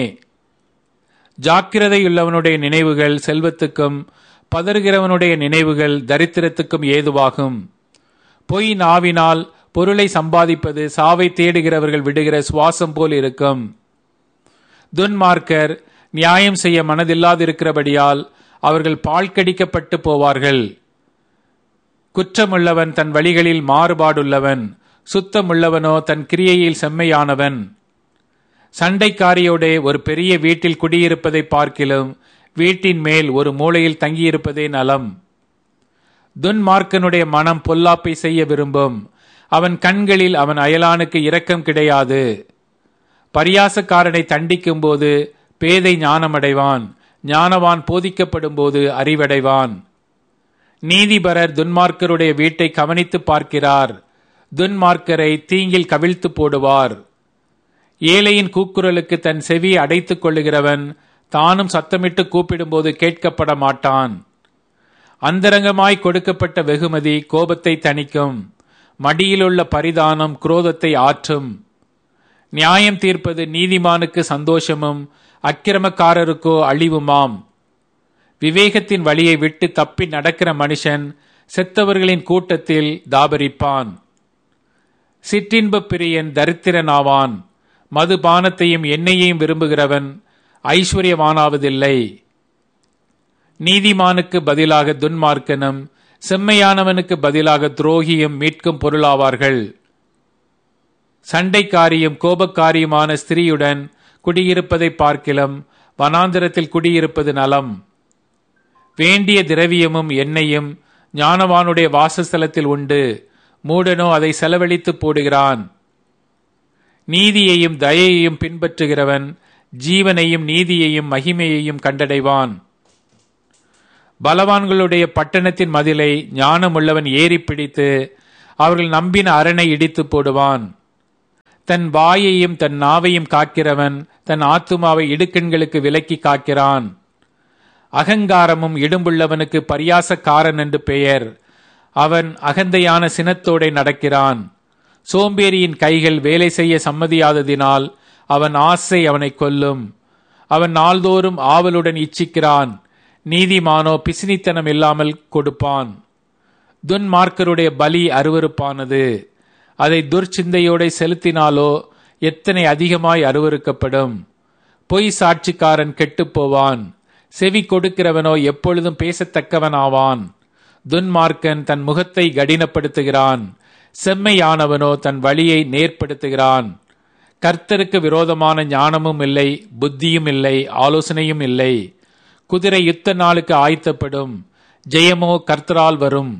ஜாக்கிரதையுள்ளவனுடைய நினைவுகள் செல்வத்துக்கும் பதறுகிறவனுடைய நினைவுகள் தரித்திரத்துக்கும் ஏதுவாகும். பொய் நாவினால் பொருளை சம்பாதிப்பது சாவை தேடுகிறவர்கள் விடுகிற சுவாசம் போல் இருக்கும். துன்மார்க்கர் நியாயம் செய்ய மனதில்லாதிருக்கிறபடியால் அவர்கள் பாழ்கடிக்கப்பட்டு போவார்கள். குற்றமுள்ளவன் தன் வழிகளில் மாறுபாடுள்ளவன், சுத்தமுள்ளவனோ தன் கிரியையில் செம்மையானவன். சண்டைக்காரியோடே ஒரு பெரிய வீட்டில் குடியிருப்பதை பார்க்கிலும் வீட்டின் மேல் ஒரு மூலையில் தங்கியிருப்பதே நலம். துன்மார்க்கனுடைய மனம் பொல்லாப்பை செய்ய விரும்பும், அவன் கண்களில் அவன் அயலானுக்கு இரக்கம் கிடையாது. பரியாசக்காரனை தண்டிக்கும் போது பேதை ஞானமடைவான், ஞானவான் போதிக்கப்படும் போது அறிவடைவான். நீதிபரர் துன்மார்க்கருடைய வீட்டை கவனித்து பார்க்கிறார், துன்மார்க்கரை தீங்கில் கவிழ்த்து போடுவார். ஏழையின் கூக்குரலுக்கு தன் செவியை அடைத்துக் கொள்ளுகிறவன் தானும் சத்தமிட்டு கூப்பிடும்போது கேட்கப்பட மாட்டான். அந்தரங்கமாய் கொடுக்கப்பட்ட வெகுமதி கோபத்தை தணிக்கும், மடியிலுள்ள பரிதானம் குரோதத்தை ஆற்றும். நியாயம் தீர்ப்பது நீதிமானுக்கு சந்தோஷமும் அக்கிரமக்காரருக்கோ அழிவுமாம். விவேகத்தின் வழியை விட்டு தப்பி நடக்கிற மனுஷன் செத்தவர்களின் கூட்டத்தில் தாபரிப்பான். சிற்றின்ப பிரியன் தரித்திரனாவான், மதுபானத்தையும் எண்ணெயையும் விரும்புகிறவன் ஐஸ்வர்யவானாவதில்லை. நீதிமானுக்கு பதிலாக துன்மார்க்கனும் செம்மையானவனுக்கு பதிலாக துரோகியும் மீட்கும் பொருளாவார்கள். சண்டைக்காரியும் கோபக்காரியுமான ஸ்திரீயுடன் குடியிருப்பதை பார்க்கிலும் வனாந்திரத்தில் குடியிருப்பது நலம். வேண்டிய திரவியமும் எண்ணெயும் ஞானவானுடைய வாசஸ்தலத்தில் உண்டு, மூடனோ அதை செலவழித்து போடுகிறான். நீதியையும் தயையையும் பின்பற்றுகிறவன் ஜீவனையும் நீதியையும் மகிமையையும் கண்டடைவான். பலவான்களுடைய பட்டணத்தின் மதிலை ஞானமுள்ளவன் ஏறி பிடித்து அவர்கள் நம்பின அரணை இடித்து போடுவான். தன் வாயையும் தன் நாவையும் காக்கிறவன் தன் ஆத்துமாவை இடுக்கண்களுக்கு விலக்கி காக்கிறான். அகங்காரமும் இடும்புள்ளவனுக்கு பரியாசக்காரன் என்று பெயர். அவன் அகந்தையான சினத்தோடே நடக்கிறான். சோம்பேறியின் கைகள் வேலை செய்ய சம்மதியாததினால் அவன் ஆசை அவனை கொல்லும். அவன் நாள்தோறும் ஆவலுடன் இச்சிக்கிறான். நீதிமானோ பிசினித்தனம் இல்லாமல் கொடுப்பான். துன்மார்க்கருடைய பலி அருவருப்பானது. அதை துர்ச்சிந்தையோட செலுத்தினாலோ எத்தனை அதிகமாய் அருவருக்கப்படும். பொய் சாட்சிக்காரன் கெட்டுப் போவான். செவி கொடுக்கிறவனோ எப்பொழுதும் பேசத்தக்கவனாவான். துன்மார்க்கன் தன் முகத்தை கடினப்படுத்துகிறான். செம்மையானவனோ தன் வழியை நேர்படுத்துகிறான். கர்த்தருக்கு விரோதமான ஞானமும் இல்லை, புத்தியும் இல்லை, ஆலோசனையும் இல்லை. குதிரை யுத்த நாளுக்கு ஆயத்தப்படும், ஜெயமோ கர்த்தரால் வரும்.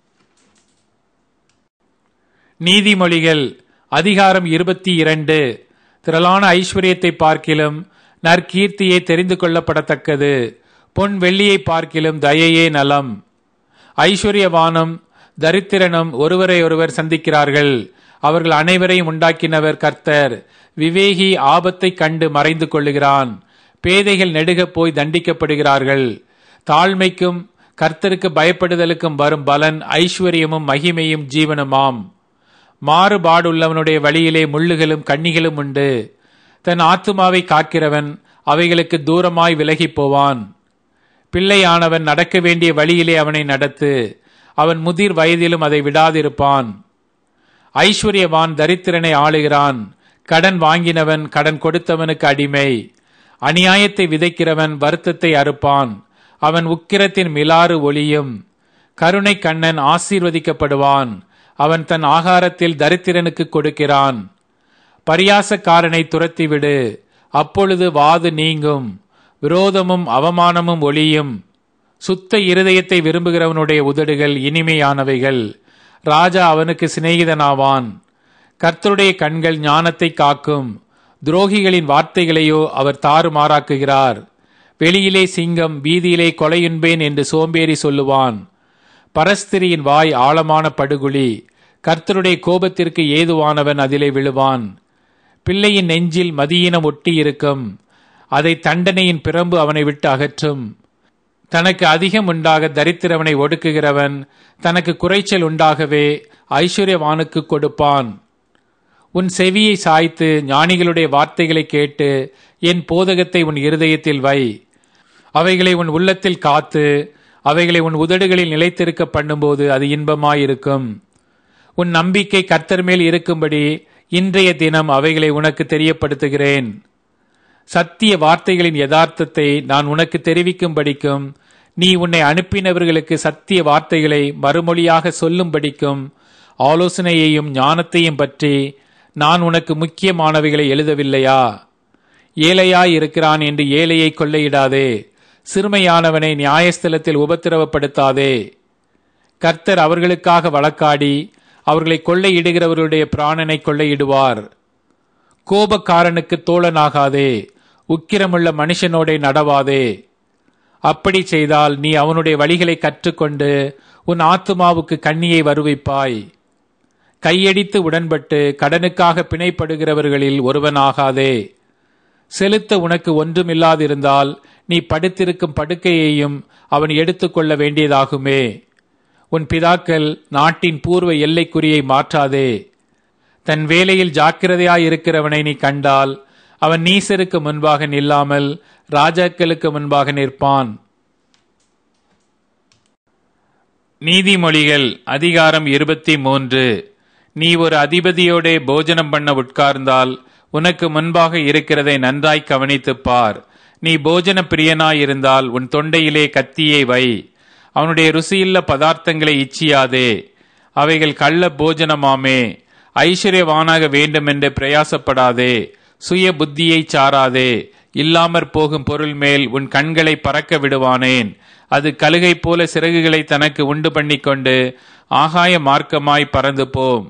நீதிமொழிகள் அதிகாரம் இருபத்தி இரண்டு. திரளான ஐஸ்வர்யத்தை பார்க்கிலும் நற்கீர்த்தியை தெரிந்து கொள்ளப்படத்தக்கது. பொன் வெள்ளியை பார்க்கிலும் தயையே நலம். ஐஸ்வர்யவானும் தரித்திரனும் ஒருவரை ஒருவர் சந்திக்கிறார்கள். அவர்கள் அனைவரையும் உண்டாக்கினவர் கர்த்தர். விவேகி ஆபத்தை கண்டு மறைந்து கொள்ளுகிறான். பேதைகள் நெடுக போய் தண்டிக்கப்படுகிறார்கள். தாழ்மைக்கும் கர்த்தருக்கு பயப்படுதலுக்கும் வரும் பலன் ஐஸ்வர்யமும் மகிமையும் ஜீவனுமாம். மாறுபாடுள்ளவனுடைய வழியிலே முள்ளுகளும் கண்ணிகளும் உண்டு. தன் ஆத்துமாவை காக்கிறவன் அவைகளுக்கு தூரமாய் விலகி போவான். பிள்ளையானவன் நடக்க வேண்டிய வழியிலே அவனை நடத்து. அவன் முதிர் வயதிலும் அதை விடாதிருப்பான். ஐஸ்வர்யவான் தரித்திரனை ஆளுகிறான். கடன் வாங்கினவன் கடன் கொடுத்தவனுக்கு அடிமை. அநியாயத்தை விதைக்கிறவன் வருத்தத்தை அறுப்பான். அவன் உக்கிரத்தின் மிலாறு ஒளியும். கருணை கண்ணன் ஆசீர்வதிக்கப்படுவான். அவன் தன் ஆகாரத்தில் தரித்திரனுக்கு கொடுக்கிறான். பரியாசக்காரனை துரத்திவிடு, அப்பொழுது வாது நீங்கும். விரோதமும் அவமானமும் ஒளியும். சுத்த இருதயத்தை விரும்புகிறவனுடைய உதடுகள் இனிமையானவைகள். ராஜா அவனுக்கு சிநேகிதனாவான். கர்த்தருடைய கண்கள் ஞானத்தை காக்கும். துரோகிகளின் வார்த்தைகளையோ அவர் தாறுமாறாக்குகிறார். வெளியிலே சிங்கம், வீதியிலே கொலையுண்பேன் என்று சோம்பேறி சொல்லுவான். பரஸ்திரியின் வாய் ஆழமான படுகுழி. கர்த்தருடைய கோபத்திற்கு ஏதுவானவன் அதிலே விழுவான். பிள்ளையின் நெஞ்சில் மதியினம் ஒட்டி இருக்கும். அதை தண்டனையின் பிரம்பு அவனை விட்டு அகற்றும். தனக்கு அதிகம் உண்டாக தரித்திரவனை ஒடுக்குகிறவன் தனக்கு குறைச்சல் உண்டாகவே ஐஸ்வர்யவானுக்கு கொடுப்பான். உன் செவியை சாய்த்து ஞானிகளுடைய வார்த்தைகளை கேட்டு என் போதகத்தை உன் இருதயத்தில் வை. அவைகளை உன் உள்ளத்தில் காத்து அவைகளை உன் உதடுகளில் நிலைத்திருக்க பண்ணும்போது அது இன்பமாயிருக்கும். உன் நம்பிக்கை கர்த்தர் மேல் இருக்கும்படி இன்றைய தினம் அவைகளை உனக்கு தெரியப்படுத்துகிறேன். சத்திய வார்த்தைகளின் யதார்த்தத்தை நான் உனக்கு தெரிவிக்கும்படிக்கும் நீ உன்னை அனுப்பினவர்களுக்கு சத்திய வார்த்தைகளை மறுமொழியாக சொல்லும்படிக்கும் ஆலோசனையையும் ஞானத்தையும் பற்றி நான் உனக்கு முக்கியமானவைகளை எழுதவில்லையா? ஏழையாய் இருக்கிறான் என்று ஏழையை கொள்ளையிடாதே. சிறுமையானவனை நியாயஸ்தலத்தில் உபத்திரவப்படுத்தாதே. கர்த்தர் அவர்களுக்காக வழக்காடி அவர்களை கொள்ளையிடுகிறவர்களுடைய பிராணனை கொள்ளையிடுவார். கோபக்காரனுக்கு தோழனாகாதே. உக்கிரமுள்ள மனுஷனோட நடவாதே. அப்படி செய்தால் நீ அவனுடைய வழிகளை கற்றுக்கொண்டு உன் ஆத்துமாவுக்கு கண்ணியை வருவிப்பாய். கையடித்து உடன்பட்டு கடனுக்காக பிணைப்படுகிறவர்களில் ஒருவனாகாதே. செலுத்த உனக்கு ஒன்றுமில்லாதிருந்தால் நீ படுத்திருக்கும் படுக்கையையும் அவன் எடுத்துக்கொள்ள வேண்டியதாகுமே. உன் பிதாக்கள் நாட்டின் பூர்வ எல்லைக்குறியை மாற்றாதே. தன் வேலையில் ஜாக்கிரதையாயிருக்கிறவனை நீ கண்டால் அவன் நீசருக்கு முன்பாக நில்லாமல் ராஜாக்களுக்கு முன்பாக நிற்பான். நீதிமொழிகள் அதிகாரம் இருபத்தி மூன்று. நீ ஒரு அதிபதியோடே போஜனம் பண்ண உட்கார்ந்தால் உனக்கு முன்பாக இருக்கிறதை நன்றாய் கவனித்துப் பார். நீ போஜன பிரியனாயிருந்தால் உன் தொண்டையிலே கத்தியை வை. அவனுடைய ருசியுள்ள பதார்த்தங்களை இச்சியாதே. அவைகள் கள்ள போஜனமாமே. ஐஸ்வர்யவானாக வேண்டுமென்று பிரயாசப்படாதே. சுய புத்தியை சாராதே. இல்லாமற் போகும் பொருள் மேல் உன் கண்களை பறக்க விடுவானேன். அது கழுகை போல சிறகுகளை தனக்கு உண்டு பண்ணிக்கொண்டு ஆகாய மார்க்கமாய் பறந்து போம்.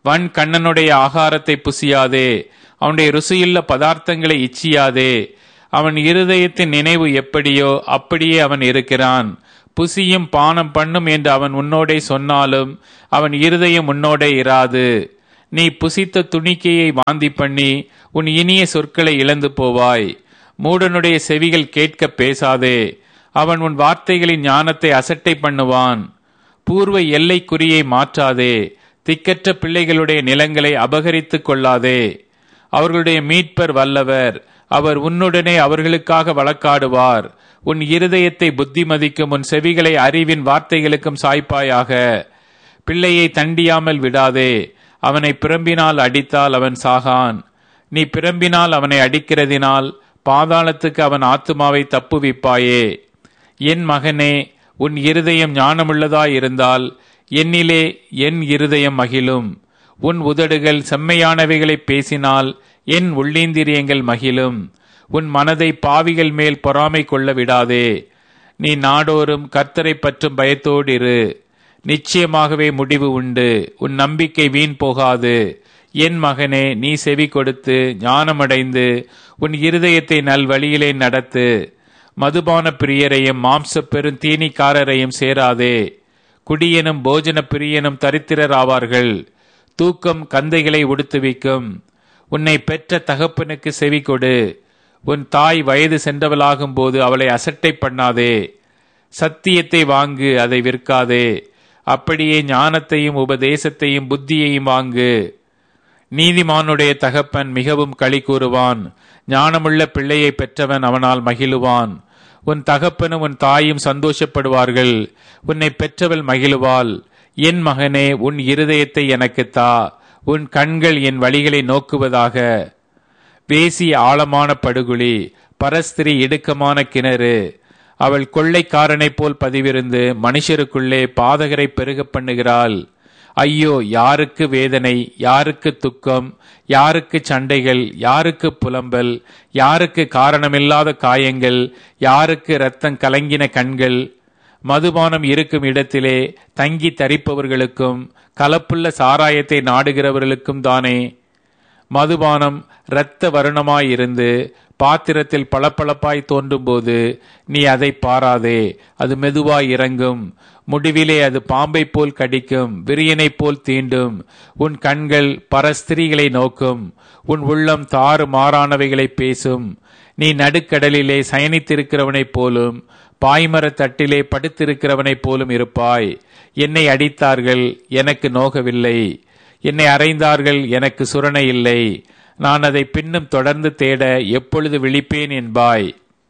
வன் கண்ணனுடைய ஆகாரத்தை புசியாதே, அவனுடைய ருசியுள்ள பதார்த்தங்களை இச்சியாதே. அவன் இருதயத்தின் நினைவு எப்படியோ அப்படியே அவன் இருக்கிறான். புசியும் பானம் பண்ணும் என்று அவன் உன்னோடே சொன்னாலும் அவன் இருதயம் உன்னோடே இராது. நீ புசித்த துணிக்கையை வாந்தி பண்ணி உன் இனிய சொற்களை இழந்து போவாய். மூடனுடைய செவிகள் கேட்க பேசாதே, அவன் உன் வார்த்தைகளின் ஞானத்தை அசட்டை பண்ணுவான். பூர்வ எல்லை குறியை மாற்றாதே, திக்கற்ற பிள்ளைகளுடைய நிலங்களை அபகரித்துக் கொள்ளாதே. அவர்களுடைய மீட்பர் வல்லவர், அவர் உன்னுடனே அவர்களுக்காக வழக்காடுவார். உன் இருதயத்தை புத்திமதிக்கும் உன் செவிகளை அறிவின் வார்த்தைகளுக்கும் சாய்ப்பாயாக. பிள்ளையை தண்டியாமல் விடாதே, அவனை பிரம்பினால் அடித்தால் அவன் சாகான். நீ பிரம்பினால் அவனை அடிக்கிறதினால் பாதாளத்துக்கு அவன் ஆத்துமாவை தப்புவிப்பாயே. என் மகனே, உன் இருதயம் ஞானமுள்ளதாயிருந்தால் என்னிலே என் இருதயம் மகிழும். உன் உதடுகள் செம்மையானவைகளை பேசினால் என் உள்ளீந்திரியங்கள் மகிழும். உன் மனதை பாவிகள் மேல் பொறாமை கொள்ள விடாதே. நீ நாடோறும் கர்த்தரை பற்றும் பயத்தோடு இரு. நிச்சயமாகவே முடிவு உண்டு, உன் நம்பிக்கை வீண் போகாது. என் மகனே, நீ செவி கொடுத்து ஞானமடைந்து உன் இருதயத்தை நல் வழியிலே நடத்து. மதுபான பிரியரையும் மாம்ச பெரும் தீனிக்காரரையும் சேராதே. குடியனும் போஜன பிரியனும் தரித்திரர் ஆவார்கள். தூக்கம் கந்தைகளை உடுத்துவிக்கும். உன்னை பெற்ற தகப்பனுக்கு செவி கொடு. உன் தாய் வயது சென்றவளாகும் போது அவளை அசட்டை பண்ணாதே. சத்தியத்தை வாங்கு, அதை விற்காதே. அப்படியே ஞானத்தையும் உபதேசத்தையும் புத்தியையும் வாங்கு. நீதிமானுடைய தகப்பன் மிகவும் களி கூறுவான். ஞானமுள்ள பிள்ளையை பெற்றவன் அவனால் மகிழுவான். உன் தகப்பனும் உன் தாயும் சந்தோஷப்படுவார்கள். உன்னை பெற்றவள் மகிழுவாள். என் மகனே, உன் இருதயத்தை எனக்கு தா. உன் கண்கள் என் வழிகளை நோக்குவதாக. வேசி ஆழமான படுகுழி, பரஸ்திரி இடுக்கமான கிணறு. அவள் கொள்ளைக்காரனைப் போல் பதிவிருந்து மனுஷருக்குள்ளே பாதகரை பெருக பண்ணுகிறாள். ஐயோ, யாருக்கு வேதனை, யாருக்கு துக்கம், யாருக்கு சண்டைகள், யாருக்கு புலம்பல், யாருக்கு காரணமில்லாத காயங்கள், யாருக்கு இரத்தம் கலங்கின கண்கள். மதுபானம் இருக்கும் இடத்திலே தங்கி தரிப்பவர்களுக்கும் கலப்புள்ள சாராயத்தை நாடுகிறவர்களுக்கும் தானே. மதுபானம் இரத்த வருணமாயிருந்து பாத்திரத்தில் பளபளப்பாய் தோன்றும் போது நீ அதை பாராதே. அது மெதுவாய் இறங்கும். முடிவிலே அது பாம்பை போல் கடிக்கும், விரியனை போல் தீண்டும். உன் கண்கள் பரஸ்திரீகளை நோக்கும், உன் உள்ளம் தாறு மாறானவைகளை பேசும். நீ நடுக்கடலிலே சயனித்திருக்கிறவனைப் போலும் பாய்மர தட்டிலே படுத்திருக்கிறவனைப் போலும் இருப்பாய். என்னை அடித்தார்கள், எனக்கு நோகவில்லை. என்னை அறைந்தார்கள், எனக்கு சுரணை இல்லை. நான் அதை பின்னும் தொடர்ந்து தேட எப்பொழுது விழிப்பேன் என்பாய்.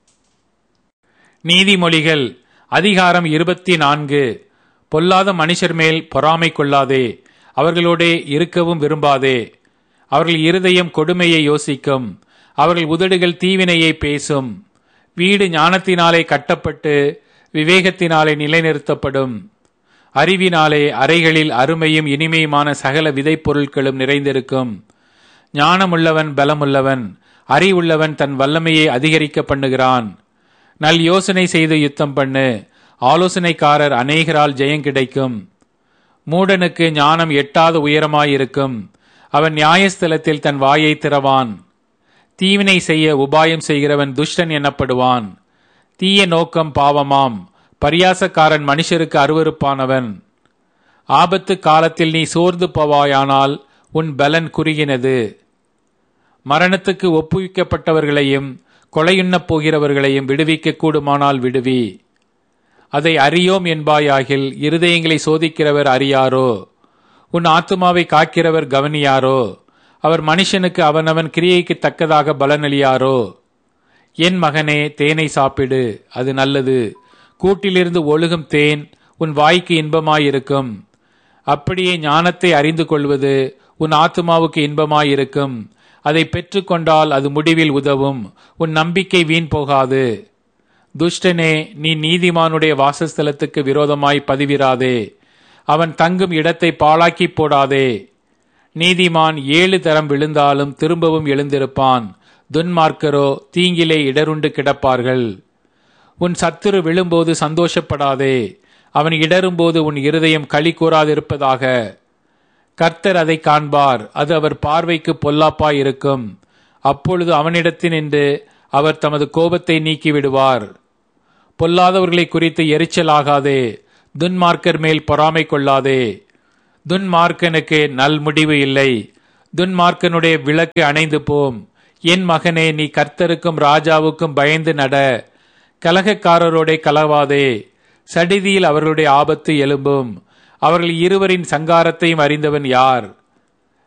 நீதிமொழிகள் அதிகாரம் இருபத்தி நான்கு. பொல்லாத மனுஷர் மேல் பொறாமை கொள்ளாதே, அவர்களோடே இருக்கவும் விரும்பாதே. அவர்கள் இருதயம் கொடுமையை யோசிக்கும், அவர்கள் உதடுகள் தீவினையை பேசும். வீடு ஞானத்தினாலே கட்டப்பட்டு விவேகத்தினாலே நிலைநிறுத்தப்படும். அறிவினாலே அறைகளில் அருமையும் இனிமையுமான சகல விதைப் பொருட்களும் நிறைந்திருக்கும். ஞானமுள்ளவன் பலமுள்ளவன், அறிவுள்ளவன் தன் வல்லமையை அதிகரிக்க பண்ணுகிறான். நல் யோசனை செய்து யுத்தம் பண்ணு, ஆலோசனைக்காரர் அநேகரால் ஜெயம் கிடைக்கும். மூடனுக்கு ஞானம் எட்டாத உயரமாயிருக்கும், அவன் நியாயஸ்தலத்தில் தன் வாயை திறவான். தீவினை செய்ய உபாயம் செய்கிறவன் துஷ்டன் எனப்படுவான். தீய நோக்கம் பாவமாம், பரியாசக்காரன் மனுஷருக்கு அருவருப்பானவன். ஆபத்து காலத்தில் நீ சோர்ந்து போவாயானால் உன் பலன் குறுகினது. மரணத்துக்கு ஒப்புவிக்கப்பட்டவர்களையும் கொலையுண்ணப் போகிறவர்களையும் விடுவிக்க கூடுமானால் விடுவி. அதை அறியோம் என்பாயாகில் இருதயங்களை சோதிக்கிறவர் அறியாரோ? உன் ஆத்துமாவை காக்கிறவர் கவனியாரோ? அவர் மனுஷனுக்கு அவனவன் கிரியைக்கு தக்கதாக பலனளியாரோ? என் மகனே, தேனை சாப்பிடு, அது நல்லது. கூட்டிலிருந்து ஒழுகும் தேன் உன் வாய்க்கு இன்பமாயிருக்கும். அப்படியே ஞானத்தை அறிந்து கொள்வது உன் ஆத்துமாவுக்கு இன்பமாயிருக்கும். அதை பெற்றுக்கொண்டால் அது முடிவில் உதவும். உன் நம்பிக்கை வீண் போகாது. துஷ்டனே, நீ நீதிமானுடைய வாசஸ்தலத்துக்கு விரோதமாய் பதிவிராதே. அவன் தங்கும் இடத்தை பாழாக்கி போடாதே. நீதிமான் ஏழு தரம் விழுந்தாலும் திரும்பவும் எழுந்திருப்பான். துன்மார்க்கரோ தீங்கிலே இடருண்டு கிடப்பார்கள். உன் சத்துரு விழும்போது சந்தோஷப்படாதே, அவன் இடரும்போது உன் இருதயம் களி கூறாதிருப்பதாக. கர்த்தர் அதை காண்பார், அது அவர் பார்வைக்கு பொல்லாப்பாய் இருக்கும். அப்பொழுது அவனிடத்தினின்று அவர் தமது கோபத்தை நீக்கிவிடுவார். பொல்லாதவர்களை குறித்து எரிச்சலாகாதே, துன்மார்க்கர் மேல் பொறாமை கொள்ளாதே. துன்மார்க்கனுக்கு நல் முடிவு இல்லை, துன்மார்க்கனுடைய விளக்கு அணைந்து போம். என் மகனே, நீ கர்த்தருக்கும் ராஜாவுக்கும் பயந்து நட. கலகக்காரரோட கலவாதே, சடிதியில் அவர்களுடைய ஆபத்து எழும்பும். அவர்கள் இருவரின் சங்காரத்தையும் அறிந்தவன் யார்?